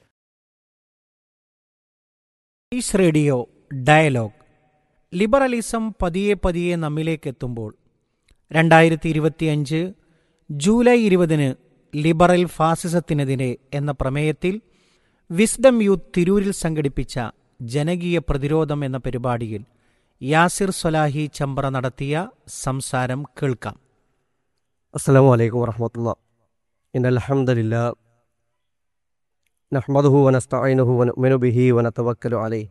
Is radio dialogue. Liberalism പതിയെ പതിയെ നമ്മിലേക്ക് എത്തുമ്പോൾ രണ്ടായിരത്തി ഇരുപത്തിയഞ്ച് ജൂലൈ ഇരുപതിന് ലിബറൽ ഫാസിസത്തിനെതിരെ എന്ന പ്രമേയത്തിൽ വിസ്ഡം യൂത്ത് തിരൂരിൽ സംഘടിപ്പിച്ച ജനകീയ പ്രതിരോധം എന്ന പരിപാടിയിൽ യാസിർ സ്വലാഹി ചമ്പ്ര നടത്തിയ സംസാരം കേൾക്കാം.
അസ്സലാമു അലൈക്കും വറഹ്മത്തുള്ളാഹി. ഇന്നൽ ഹംദലില്ലാഹ് നഹ്മദുഹു വനസ്തഈനുഹു വനുഅ്മിനു ബിഹി വനതവക്കലു അലൈഹി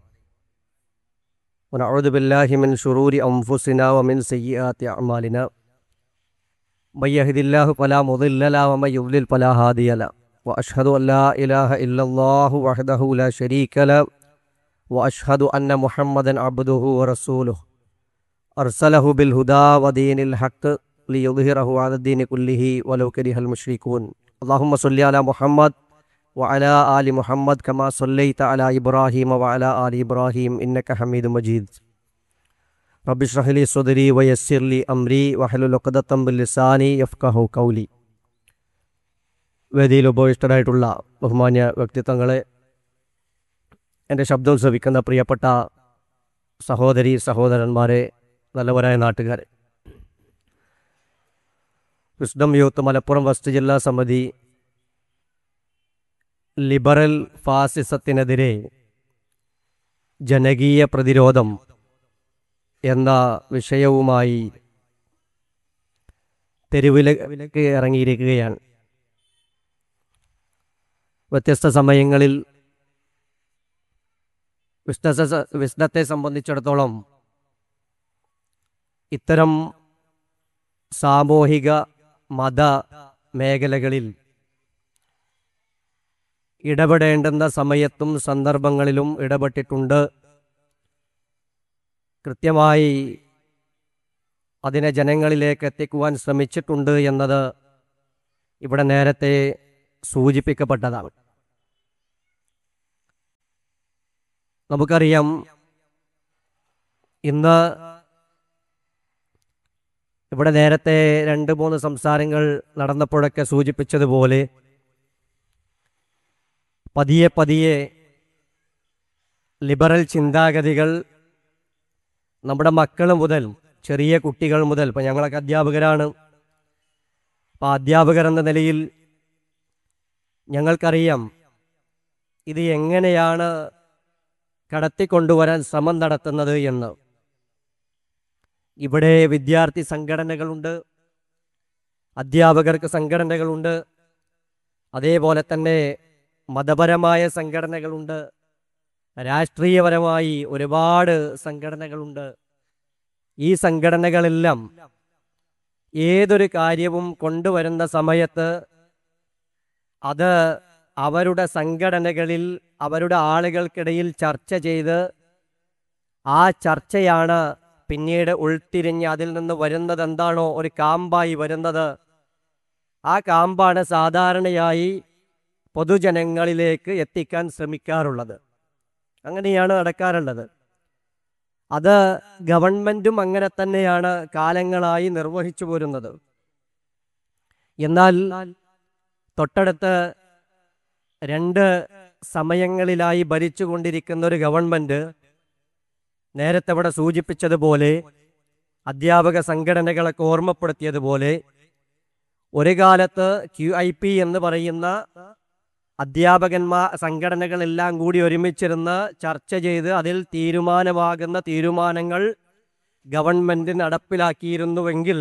വനഊദു ബില്ലാഹി മിൻ ശുറൂരി അൻഫുസിനാ വമിൻ സയ്യിആതി അഅ്മാലിനാ മൻ യഹ്ദില്ലാഹു ഫലാ മുദില്ല ലഹു വമൻ യുദ്ലിൽ ഫലാ ഹാദിയ ലഹു വഅശ്ഹദു അൻ ലാ ഇലാഹ ഇല്ലല്ലാഹു വഹ്ദഹു ലാ ശരീക ലഹു വഅശ്ഹദു അന്ന മുഹമ്മദൻ അബ്ദുഹു വറസൂലുഹു അർസലഹു ബിൽ ഹുദാ വദീനിൽ ഹഖ് ലിയുദ്ഹിറഹു അലദ്ദീനി കുല്ലിഹി വലൗ കരിഹൽ മുശ്രികൂൻ. അല്ലാഹുമ്മ സ്വല്ലി അലാ മുഹമ്മദ് വഅലാ ആലി മുഹമ്മദ് കമാ സ്വല്ലൈത അലാ ഇബ്രാഹീം വഅലാ ആലി ഇബ്രാഹീം ഇന്നക ഹമീദും മജീദ്. റബ്ബി ഇശ്റഹ് ലി സ്വദ്രി വയസ്സിർ ലി അംരി വഹ്ലുൽ ഉഖ്ദതം മിൻ ലിസാനി യഫ്ഖഹു ഖൗലി. വേദിയിൽ ഉപവിഷ്ടരായിട്ടുള്ള ബഹുമാന്യ വ്യക്തിത്വങ്ങളെ, എൻ്റെ ശബ്ദം ശ്രവിക്കുന്ന പ്രിയപ്പെട്ട സഹോദരി സഹോദരന്മാരെ, നല്ലവരായ നാട്ടുകാരെ, വിസ്ഡം യൂത്ത് മലപ്പുറം വെസ്റ്റ് ജില്ലാ സമിതി ലിബറൽ ഫാസിസത്തിനെതിരെ ജനകീയ പ്രതിരോധം എന്ന വിഷയവുമായി തെരുവിലേക്ക് ഇറങ്ങിയിരിക്കുകയാണ്. വ്യത്യസ്ത സമയങ്ങളിൽ വിസ്ഡ വിസ്ഡത്തെ സംബന്ധിച്ചിടത്തോളം ഇത്തരം സാമൂഹിക മത മേഖലകളിൽ ഇടപെടേണ്ടുന്ന സമയത്തും സന്ദർഭങ്ങളിലും ഇടപെട്ടിട്ടുണ്ട്. കൃത്യമായി അതിനെ ജനങ്ങളിലേക്ക് എത്തിക്കുവാൻ ശ്രമിച്ചിട്ടുണ്ട് എന്നത് ഇവിടെ നേരത്തെ സൂചിപ്പിക്കപ്പെട്ടതാണ്. നമുക്കറിയാം, ഇന്ന് ഇവിടെ നേരത്തെ രണ്ട് മൂന്ന് സംസാരങ്ങൾ നടന്നപ്പോഴൊക്കെ സൂചിപ്പിച്ചതുപോലെ പതിയെ പതിയെ ലിബറൽ ചിന്താഗതികൾ നമ്മുടെ മക്കൾ മുതൽ ചെറിയ കുട്ടികൾ മുതൽ, ഇപ്പം ഞങ്ങളൊക്കെ അധ്യാപകരാണ്, അപ്പം അധ്യാപകർ എന്ന നിലയിൽ ഞങ്ങൾക്കറിയാം ഇത് എങ്ങനെയാണ് കടത്തിക്കൊണ്ടുവരാൻ ശ്രമം നടത്തുന്നത് എന്ന്. ഇവിടെ വിദ്യാർത്ഥി സംഘടനകളുണ്ട്, അധ്യാപകർക്ക് സംഘടനകളുണ്ട്, അതേപോലെ തന്നെ മതപരമായ സംഘടനകളുണ്ട്, രാഷ്ട്രീയപരമായി ഒരുപാട് സംഘടനകളുണ്ട്. ഈ സംഘടനകളെല്ലാം ഏതൊരു കാര്യവും കൊണ്ടുവരുന്ന സമയത്ത് അത് അവരുടെ സംഘടനകളിൽ അവരുടെ ആളുകൾക്കിടയിൽ ചർച്ച ചെയ്ത് ആ ചർച്ചയാണ് പിന്നീട് ഉൾത്തിരിഞ്ഞ് അതിൽ നിന്ന് വരുന്നത് എന്താണോ ഒരു കാമ്പായി വരുന്നത്, ആ കാമ്പാണ് സാധാരണയായി പൊതുജനങ്ങളിലേക്ക് എത്തിക്കാൻ ശ്രമിക്കാറുള്ളത്. അങ്ങനെയാണ് നടക്കാറുള്ളത്. അത് ഗവൺമെൻറ്റും അങ്ങനെ തന്നെയാണ് കാലങ്ങളായി നിർവഹിച്ചു പോരുന്നത്. എന്നാൽ തൊട്ടടുത്ത് രണ്ട് സമയങ്ങളിലായി ഭരിച്ചുകൊണ്ടിരിക്കുന്ന ഒരു ഗവൺമെൻറ് നേരത്തെ ഇവിടെ സൂചിപ്പിച്ചതുപോലെ, അധ്യാപക സംഘടനകളൊക്കെ ഓർമ്മപ്പെടുത്തിയതുപോലെ, ഒരു കാലത്ത് ക്യു ഐ പി എന്ന് പറയുന്ന അധ്യാപകന്മാർ സംഘടനകളെല്ലാം കൂടി ഒരുമിച്ചിരുന്ന് ചർച്ച ചെയ്ത് അതിൽ തീരുമാനമാകുന്ന തീരുമാനങ്ങൾ ഗവൺമെൻറ് നടപ്പിലാക്കിയിരുന്നുവെങ്കിൽ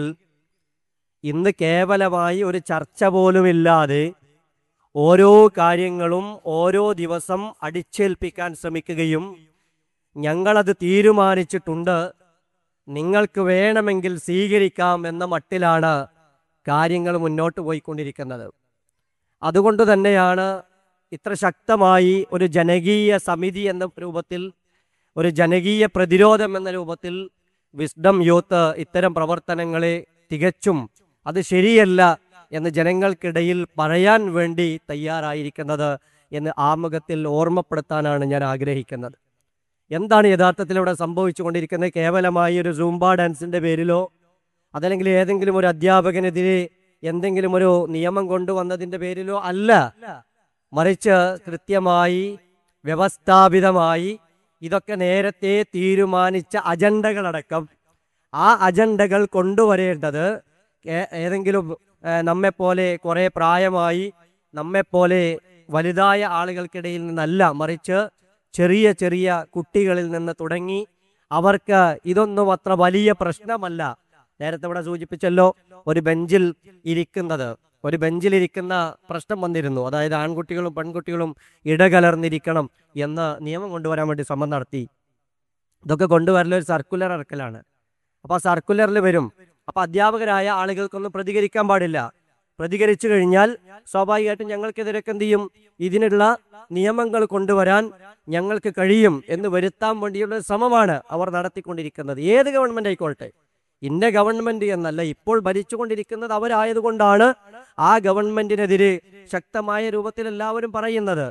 ഇന്ന് കേവലമായി ഒരു ചർച്ച പോലുമില്ലാതെ ഓരോ കാര്യങ്ങളും ഓരോ ദിവസം അടിച്ചേൽപ്പിക്കാൻ ശ്രമിക്കുകയും ഞങ്ങളത് തീരുമാനിച്ചിട്ടുണ്ട്, നിങ്ങൾക്ക് വേണമെങ്കിൽ സ്വീകരിക്കാം എന്ന മട്ടിലാണ് കാര്യങ്ങൾ മുന്നോട്ട് പോയിക്കൊണ്ടിരിക്കുന്നത്. അതുകൊണ്ട് തന്നെയാണ് ഇത്ര ശക്തമായി ഒരു ജനകീയ സമിതി എന്ന രൂപത്തിൽ, ഒരു ജനകീയ പ്രതിരോധം എന്ന രൂപത്തിൽ വിസ്ഡം യൂത്ത് ഇത്തരം പ്രവർത്തനങ്ങളെ തികച്ചും അത് ശരിയല്ല എന്ന് ജനങ്ങൾക്കിടയിൽ പറയാൻ വേണ്ടി തയ്യാറായിരിക്കുന്നത് എന്ന് ആമുഖത്തിൽ ഓർമ്മപ്പെടുത്താനാണ് ഞാൻ ആഗ്രഹിക്കുന്നത്. എന്താണ് യഥാർത്ഥത്തിൽ ഇവിടെ സംഭവിച്ചുകൊണ്ടിരിക്കുന്നത്? കേവലമായി ഒരു സൂംബ ഡാൻസിൻ്റെ പേരിലോ അതല്ലെങ്കിൽ ഏതെങ്കിലും ഒരു അധ്യാപകനെതിരെ എന്തെങ്കിലും ഒരു നിയമം കൊണ്ടുവന്നതിൻ്റെ പേരിലോ അല്ല, മറിച്ച് കൃത്യമായി വ്യവസ്ഥാപിതമായി ഇതൊക്കെ നേരത്തെ തീരുമാനിച്ച അജണ്ടകളടക്കം ആ അജണ്ടകൾ കൊണ്ടുവരേണ്ടത് ഏതെങ്കിലും നമ്മെപ്പോലെ കുറേ പ്രായമായി നമ്മെപ്പോലെ വലുതായ ആളുകൾക്കിടയിൽ നിന്നല്ല, മറിച്ച് ചെറിയ ചെറിയ കുട്ടികളിൽ നിന്ന് തുടങ്ങി അവർക്ക് ഇതൊന്നും അത്ര വലിയ പ്രശ്നമല്ല. നേരത്തെ ഇവിടെ സൂചിപ്പിച്ചല്ലോ, ഒരു ബെഞ്ചിൽ ഇരിക്കുന്നത് ഒരു ബെഞ്ചിലിരിക്കുന്ന പ്രശ്നം വന്നിരുന്നു. അതായത് ആൺകുട്ടികളും പെൺകുട്ടികളും ഇടകലർന്നിരിക്കണം എന്ന് നിയമം കൊണ്ടുവരാൻ വേണ്ടി ശ്രമം നടത്തി. ഇതൊക്കെ കൊണ്ടുവരലൊരു സർക്കുലർ ഇറക്കലാണ്. അപ്പോൾ ആ സർക്കുലറിൽ വരും, അപ്പോൾ അധ്യാപകരായ ആളുകൾക്കൊന്നും പ്രതികരിക്കാൻ പാടില്ല. പ്രതികരിച്ചു കഴിഞ്ഞാൽ സ്വാഭാവികമായിട്ടും ഞങ്ങൾക്കെതിരൊക്കെ എന്ത് ചെയ്യും, ഇതിനുള്ള നിയമങ്ങൾ കൊണ്ടുവരാൻ ഞങ്ങൾക്ക് കഴിയും എന്ന് വരുത്താൻ വേണ്ടിയുള്ള ശ്രമമാണ് അവർ നടത്തിക്കൊണ്ടിരിക്കുന്നത്. ഏത് ഗവൺമെന്റ് ആയിക്കോട്ടെ, ഇന്ന ഗവൺമെന്റ് എന്നല്ല, ഇപ്പോൾ ഭരിച്ചുകൊണ്ടിരിക്കുന്നത് അവരായതുകൊണ്ടാണ് ആ ഗവൺമെന്റിനെതിരെ ശക്തമായ രൂപത്തിൽ എല്ലാവരും പറയുന്നത്.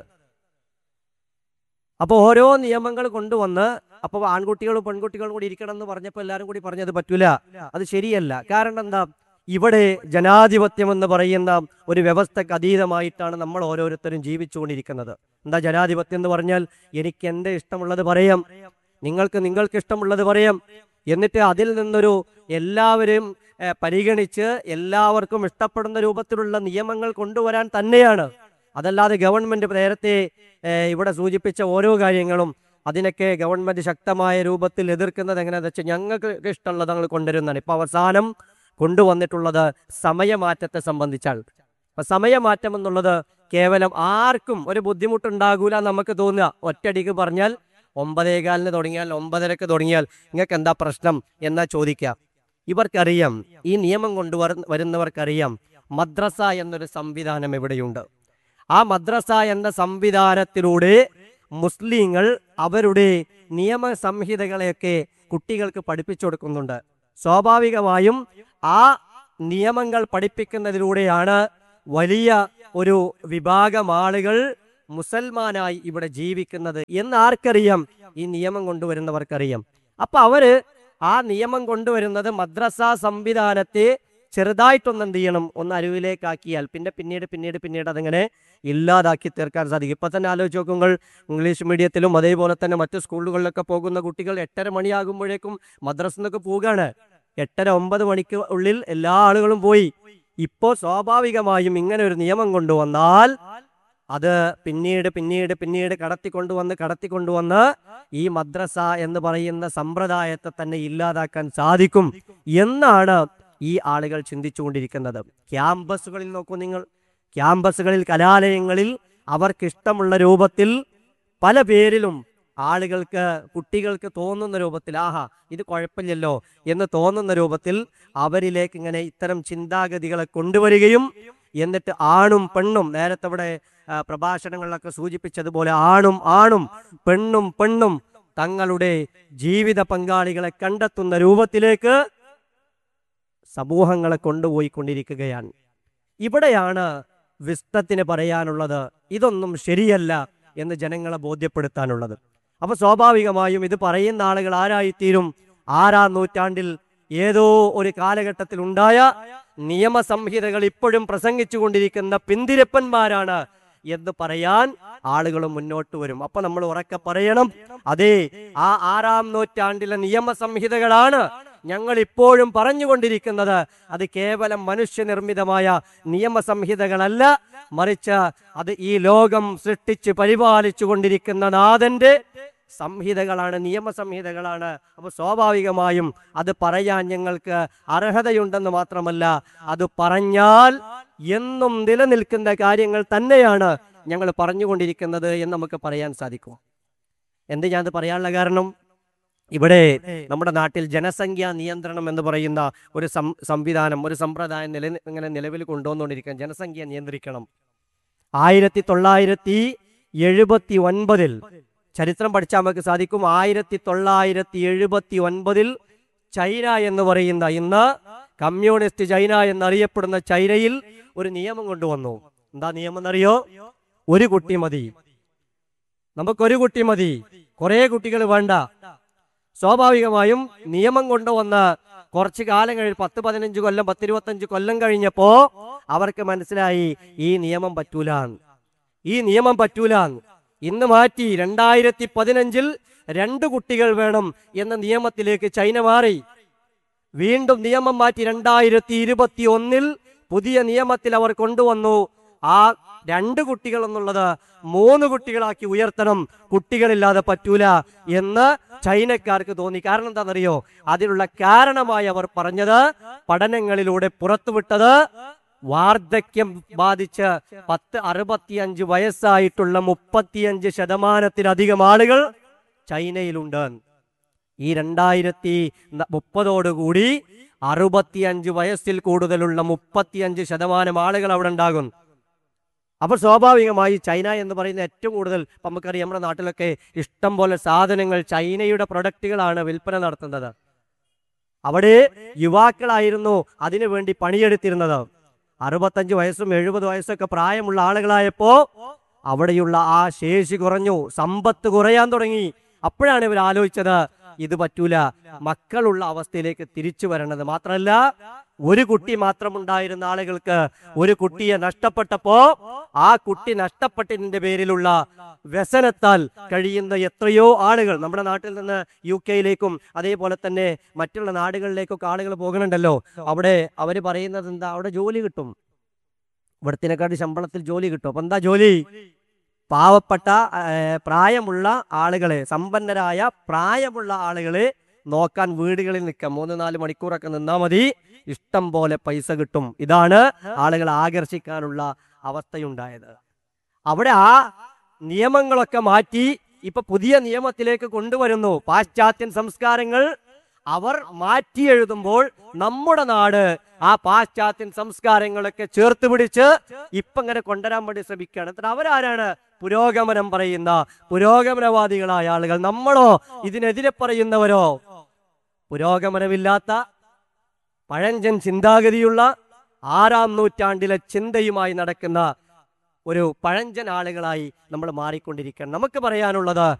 അപ്പോൾ ഓരോ നിയമങ്ങൾ കൊണ്ടുവന്ന് അപ്പോൾ ആൺകുട്ടികളും പെൺകുട്ടികളും കൂടി ഇരിക്കണം എന്ന് പറഞ്ഞപ്പോൾ എല്ലാവരും കൂടി പറഞ്ഞത് പറ്റൂല, അത് ശരിയല്ല. കാരണം എന്താ, ഇവിടെ ജനാധിപത്യം എന്ന് പറയുന്ന ഒരു വ്യവസ്ഥക്ക് അതീതമായിട്ടാണ് നമ്മൾ ഓരോരുത്തരും ജീവിച്ചുകൊണ്ടിരിക്കുന്നത്. എന്താ ജനാധിപത്യം എന്ന് പറഞ്ഞാൽ, എനിക്ക് എൻ്റെ ഇഷ്ടമുള്ളത് പറയാം, നിങ്ങൾക്ക് നിങ്ങൾക്ക് ഇഷ്ടമുള്ളത് പറയാം, എന്നിട്ട് അതിൽ നിന്നൊരു എല്ലാവരും പരിഗണിച്ച് എല്ലാവർക്കും ഇഷ്ടപ്പെടുന്ന രൂപത്തിലുള്ള നിയമങ്ങൾ കൊണ്ടുവരാൻ തന്നെയാണ്. അതല്ലാതെ ഗവൺമെന്റ് നേരത്തെ ഇവിടെ സൂചിപ്പിച്ച ഓരോ കാര്യങ്ങളും അതിനൊക്കെ ഗവൺമെന്റ് ശക്തമായ രൂപത്തിൽ എതിർക്കുന്നത് എങ്ങനെയാണെന്ന് വെച്ചാൽ ഞങ്ങൾക്ക് ഇഷ്ടമുള്ളത് ഞങ്ങൾ കൊണ്ടുവരുന്നതാണ്. ഇപ്പൊ അവസാനം കൊണ്ടുവന്നിട്ടുള്ളത് സമയമാറ്റത്തെ സംബന്ധിച്ചാണ്. അപ്പൊ സമയമാറ്റം എന്നുള്ളത് കേവലം ആർക്കും ഒരു ബുദ്ധിമുട്ടുണ്ടാകൂല നമുക്ക് തോന്നുക. ഒറ്റയടിക്ക് പറഞ്ഞാൽ ഒമ്പതേകാലിന് തുടങ്ങിയാൽ ഒമ്പതരക്ക് തുടങ്ങിയാൽ നിങ്ങൾക്ക് എന്താ പ്രശ്നം എന്നാ ചോദിക്കുക. ഇവർക്കറിയാം, ഈ നിയമം കൊണ്ടുവര വരുന്നവർക്കറിയാം മദ്രസ എന്നൊരു സംവിധാനം എവിടെയുണ്ട്. ആ മദ്രസ എന്ന സംവിധാനത്തിലൂടെ മുസ്ലിങ്ങൾ അവരുടെ നിയമ സംഹിതകളെയൊക്കെ കുട്ടികൾക്ക് പഠിപ്പിച്ചു കൊടുക്കുന്നുണ്ട്. സ്വാഭാവികമായും ആ നിയമങ്ങൾ പഠിപ്പിക്കുന്നതിലൂടെയാണ് വലിയ ഒരു വിഭാഗം ആളുകൾ മുസൽമാനായി ഇവിടെ ജീവിക്കുന്നത് എന്ന് ആർക്കറിയാം? ഈ നിയമം കൊണ്ടുവരുന്നവർക്കറിയാം. അപ്പൊ അവര് ആ നിയമം കൊണ്ടുവരുന്നത് മദ്രസ സംവിധാനത്തെ ചെറുതായിട്ടൊന്ന് എന്ത് ചെയ്യണം, ഒന്ന് അരുവിലേക്കാക്കിയാൽ പിന്നെ പിന്നീട് പിന്നീട് പിന്നീട് അതിങ്ങനെ ഇല്ലാതാക്കി തീർക്കാൻ സാധിക്കും. ഇപ്പൊ തന്നെ ആലോചിച്ച് നോക്കുമ്പോൾ ഇംഗ്ലീഷ് മീഡിയത്തിലും അതേപോലെ തന്നെ മറ്റു സ്കൂളുകളിലൊക്കെ പോകുന്ന കുട്ടികൾ എട്ടര മണിയാകുമ്പോഴേക്കും മദ്രസന്നൊക്കെ പോവുകയാണ്. എട്ടര ഒമ്പത് മണിക്ക് ഉള്ളിൽ എല്ലാ ആളുകളും പോയി. ഇപ്പോ സ്വാഭാവികമായും ഇങ്ങനെ ഒരു നിയമം കൊണ്ടുവന്നാൽ അത് പിന്നീട് പിന്നീട് പിന്നീട് കടത്തിക്കൊണ്ടുവന്ന് കടത്തിക്കൊണ്ടുവന്ന് ഈ മദ്രസ എന്ന് പറയുന്ന സമ്പ്രദായത്തെ തന്നെ ഇല്ലാതാക്കാൻ സാധിക്കും എന്നാണ് ഈ ആളുകൾ ചിന്തിച്ചുകൊണ്ടിരിക്കുന്നത്. ക്യാമ്പസുകളിൽ നോക്കൂ നിങ്ങൾ, ക്യാമ്പസുകളിൽ കലാലയങ്ങളിൽ അവർക്കിഷ്ടമുള്ള രൂപത്തിൽ പല പേരിലും ആളുകൾക്ക് കുട്ടികൾക്ക് തോന്നുന്ന രൂപത്തിൽ ആഹാ ഇത് കുഴപ്പമില്ലല്ലോ എന്ന് തോന്നുന്ന രൂപത്തിൽ അവരിലേക്ക് ഇങ്ങനെ ഇത്തരം ചിന്താഗതികളെ കൊണ്ടുവരികയും എന്നിട്ട് ആണും പെണ്ണും നേരത്തെ ഇവിടെ പ്രഭാഷണങ്ങളിലൊക്കെ സൂചിപ്പിച്ചതുപോലെ ആണും ആണും പെണ്ണും പെണ്ണും തങ്ങളുടെ ജീവിത പങ്കാളികളെ കണ്ടെത്തുന്ന രൂപത്തിലേക്ക് സമൂഹങ്ങളെ കൊണ്ടുപോയിക്കൊണ്ടിരിക്കുകയാണ്. ഇവിടെയാണ് വിസ്തത്തിന് പറയാനുള്ളത്, ഇതൊന്നും ശരിയല്ല എന്ന് ജനങ്ങളെ ബോധ്യപ്പെടുത്താനുള്ളത്. അപ്പൊ സ്വാഭാവികമായും ഇത് പറയുന്ന ആളുകൾ ആരായിത്തീരും? ആറാം നൂറ്റാണ്ടിൽ ഏതോ ഒരു കാലഘട്ടത്തിൽ ഉണ്ടായ നിയമസംഹിതകൾ ഇപ്പോഴും പ്രസംഗിച്ചു കൊണ്ടിരിക്കുന്ന പിന്തിരപ്പന്മാരാണ് എന്ന് പറയാൻ ആളുകൾ മുന്നോട്ട് വരും. അപ്പൊ നമ്മൾ ഉറക്കെ പറയണം, അതെ, ആ ആറാം നൂറ്റാണ്ടിലെ നിയമസംഹിതകളാണ് ഞങ്ങൾ ഇപ്പോഴും പറഞ്ഞുകൊണ്ടിരിക്കുന്നത് അത് കേവലം മനുഷ്യനിർമ്മിതമായ നിയമസംഹിതകളല്ല, മറിച്ച് അത് ഈ ലോകം സൃഷ്ടിച്ച് പരിപാലിച്ചു കൊണ്ടിരിക്കുന്ന നാഥന്റെ സംഹിതകളാണ്, നിയമസംഹിതകളാണ്. അപ്പോൾ സ്വാഭാവികമായും അത് പറയാൻ ഞങ്ങൾക്ക് അർഹതയുണ്ടെന്ന് മാത്രമല്ല, അത് പറഞ്ഞാൽ എന്നും നിലനിൽക്കുന്ന കാര്യങ്ങൾ തന്നെയാണ് ഞങ്ങൾ പറഞ്ഞുകൊണ്ടിരിക്കുന്നത് എന്ന് നമുക്ക് പറയാൻ സാധിക്കും. എന്ത് ഞാനത് പറയാനുള്ള കാരണം, ഇവിടെ നമ്മുടെ നാട്ടിൽ ജനസംഖ്യാ നിയന്ത്രണം എന്ന് പറയുന്ന ഒരു സംവിധാനം, ഒരു സമ്പ്രദായം നില ഇങ്ങനെ നിലവിൽ കൊണ്ടുവന്നുകൊണ്ടിരിക്കുക. ജനസംഖ്യ നിയന്ത്രിക്കണം. ആയിരത്തി തൊള്ളായിരത്തി എഴുപത്തി ഒൻപതിൽ ചരിത്രം പഠിച്ചാൽ നമുക്ക് സാധിക്കും. ആയിരത്തി തൊള്ളായിരത്തി എഴുപത്തി ഒൻപതിൽ ചൈന എന്ന് പറയുന്ന, ഇന്ന് കമ്മ്യൂണിസ്റ്റ് ചൈന എന്നറിയപ്പെടുന്ന ചൈനയിൽ ഒരു നിയമം കൊണ്ടുവന്നു. എന്താ നിയമം എന്നറിയോ? ഒരു കുട്ടി മതി, നമുക്കൊരു കുട്ടി മതി, കുറെ കുട്ടികൾ വേണ്ട. സ്വാഭാവികമായും നിയമം കൊണ്ടുവന്ന് കുറച്ച് കാലം കഴിഞ്ഞ് പത്ത് പതിനഞ്ച് കൊല്ലം പത്തിരുപത്തഞ്ച് കൊല്ലം കഴിഞ്ഞപ്പോ അവർക്ക് മനസ്സിലായി ഈ നിയമം പറ്റൂലാന്ന്, ഈ നിയമം പറ്റൂലാന്ന്. ഇന്ന് മാറ്റി രണ്ടായിരത്തി പതിനഞ്ചിൽ രണ്ട് കുട്ടികൾ വേണം എന്ന നിയമത്തിലേക്ക് ചൈന മാറി. വീണ്ടും നിയമം മാറ്റി രണ്ടായിരത്തി ഇരുപത്തി ഒന്നിൽ പുതിയ നിയമത്തിൽ അവർ കൊണ്ടുവന്നു, ആ രണ്ട് കുട്ടികൾ എന്നുള്ളത് മൂന്ന് കുട്ടികളാക്കി ഉയർത്തണം, കുട്ടികളില്ലാതെ പറ്റൂല എന്ന് ചൈനക്കാർക്ക് തോന്നി. കാരണം എന്താണെന്നറിയോ? അതിനുള്ള കാരണമായി അവർ പറഞ്ഞത്, പഠനങ്ങളിലൂടെ പുറത്തുവിട്ടത്, വാർദ്ധക്യം ബാധിച്ച് പത്ത് അറുപത്തിയഞ്ച് വയസ്സായിട്ടുള്ള മുപ്പത്തിയഞ്ച് ശതമാനത്തിലധികം ആളുകൾ ചൈനയിലുണ്ട്. ഈ രണ്ടായിരത്തി മുപ്പതോടുകൂടി അറുപത്തിയഞ്ച് വയസ്സിൽ കൂടുതലുള്ള മുപ്പത്തിയഞ്ച് ശതമാനം ആളുകൾ അവിടെ ഉണ്ടാകും. അപ്പോൾ സ്വാഭാവികമായി ചൈന എന്ന് പറയുന്ന ഏറ്റവും കൂടുതൽ, നമുക്കറിയാം നമ്മുടെ നാട്ടിലൊക്കെ ഇഷ്ടം പോലെ സാധനങ്ങൾ ചൈനയുടെ പ്രൊഡക്റ്റുകളാണ് വിൽപ്പന നടത്തുന്നത്. അവിടെ യുവാക്കളായിരുന്നു അതിനു വേണ്ടി പണിയെടുത്തിരുന്നത്. അറുപത്തഞ്ച് വയസ്സും എഴുപത് വയസ്സൊക്കെ പ്രായമുള്ള ആളുകളായപ്പോ അവിടെയുള്ള ആ ശേഷി കുറഞ്ഞു, സമ്പത്ത് കുറയാൻ തുടങ്ങി. അപ്പോഴാണ് ഇവർ ആലോചിച്ചത്, ഇത് പറ്റൂല, മക്കളുള്ള അവസ്ഥയിലേക്ക് തിരിച്ചു വരണത്. മാത്രമല്ല, ഒരു കുട്ടി മാത്രമുണ്ടായിരുന്ന ആളുകൾക്ക് ഒരു കുട്ടിയെ നഷ്ടപ്പെട്ടപ്പോ ആ കുട്ടി നഷ്ടപ്പെട്ടതിന്റെ പേരിലുള്ള വ്യസനത്താൽ കഴിയുന്ന എത്രയോ ആളുകൾ നമ്മുടെ നാട്ടിൽ നിന്ന് യു കെയിലേക്കും അതേപോലെ തന്നെ മറ്റുള്ള നാടുകളിലേക്കൊക്കെ ആളുകൾ പോകുന്നുണ്ടല്ലോ. അവിടെ അവര് പറയുന്നത് എന്താ, അവിടെ ജോലി കിട്ടും, ഇവിടത്തിനെക്കാട്ടി ശമ്പളത്തിൽ ജോലി കിട്ടും. അപ്പൊ എന്താ ജോലി? പാവപ്പെട്ട പ്രായമുള്ള ആളുകളെ, സമ്പന്നരായ പ്രായമുള്ള ആളുകളെ നോക്കാൻ വീടുകളിൽ നിൽക്കാം, മൂന്ന് നാല് മണിക്കൂറൊക്കെ നിന്നാ മതി, ഇഷ്ടം പോലെ പൈസ കിട്ടും. ഇതാണ് ആളുകളെ ആകർഷിക്കാനുള്ള അവസ്ഥയുണ്ടായത്. അവിടെ ആ നിയമങ്ങളൊക്കെ മാറ്റി ഇപ്പൊ പുതിയ നിയമത്തിലേക്ക് കൊണ്ടുവരുന്നു. പാശ്ചാത്യൻ സംസ്കാരങ്ങൾ അവർ മാറ്റി എഴുതുമ്പോൾ നമ്മുടെ നാട് ആ പാശ്ചാത്യൻ സംസ്കാരങ്ങളൊക്കെ ചേർത്ത് പിടിച്ച് ഇപ്പൊ ഇങ്ങനെ കൊണ്ടുവരാൻ വേണ്ടി ശ്രമിക്കുകയാണ്. എന്നിട്ട് അവരാരാണ്? പുരോഗമനം പറയുന്ന പുരോഗമനവാദികളായ ആളുകൾ. നമ്മളോ ഇതിനെതിരെ പറയുന്നവരോ? പുരോഗമനമില്ലാത്ത പഴഞ്ചൻ ചിന്താഗതിയുള്ള ആറാം നൂറ്റാണ്ടിലെ ചിന്തയുമായി നടക്കുന്ന ഒരു പഴഞ്ചൻ ആളുകളായി നമ്മൾ മാറിക്കൊണ്ടിരിക്കണം. നമുക്ക് പറയാനുള്ളത്,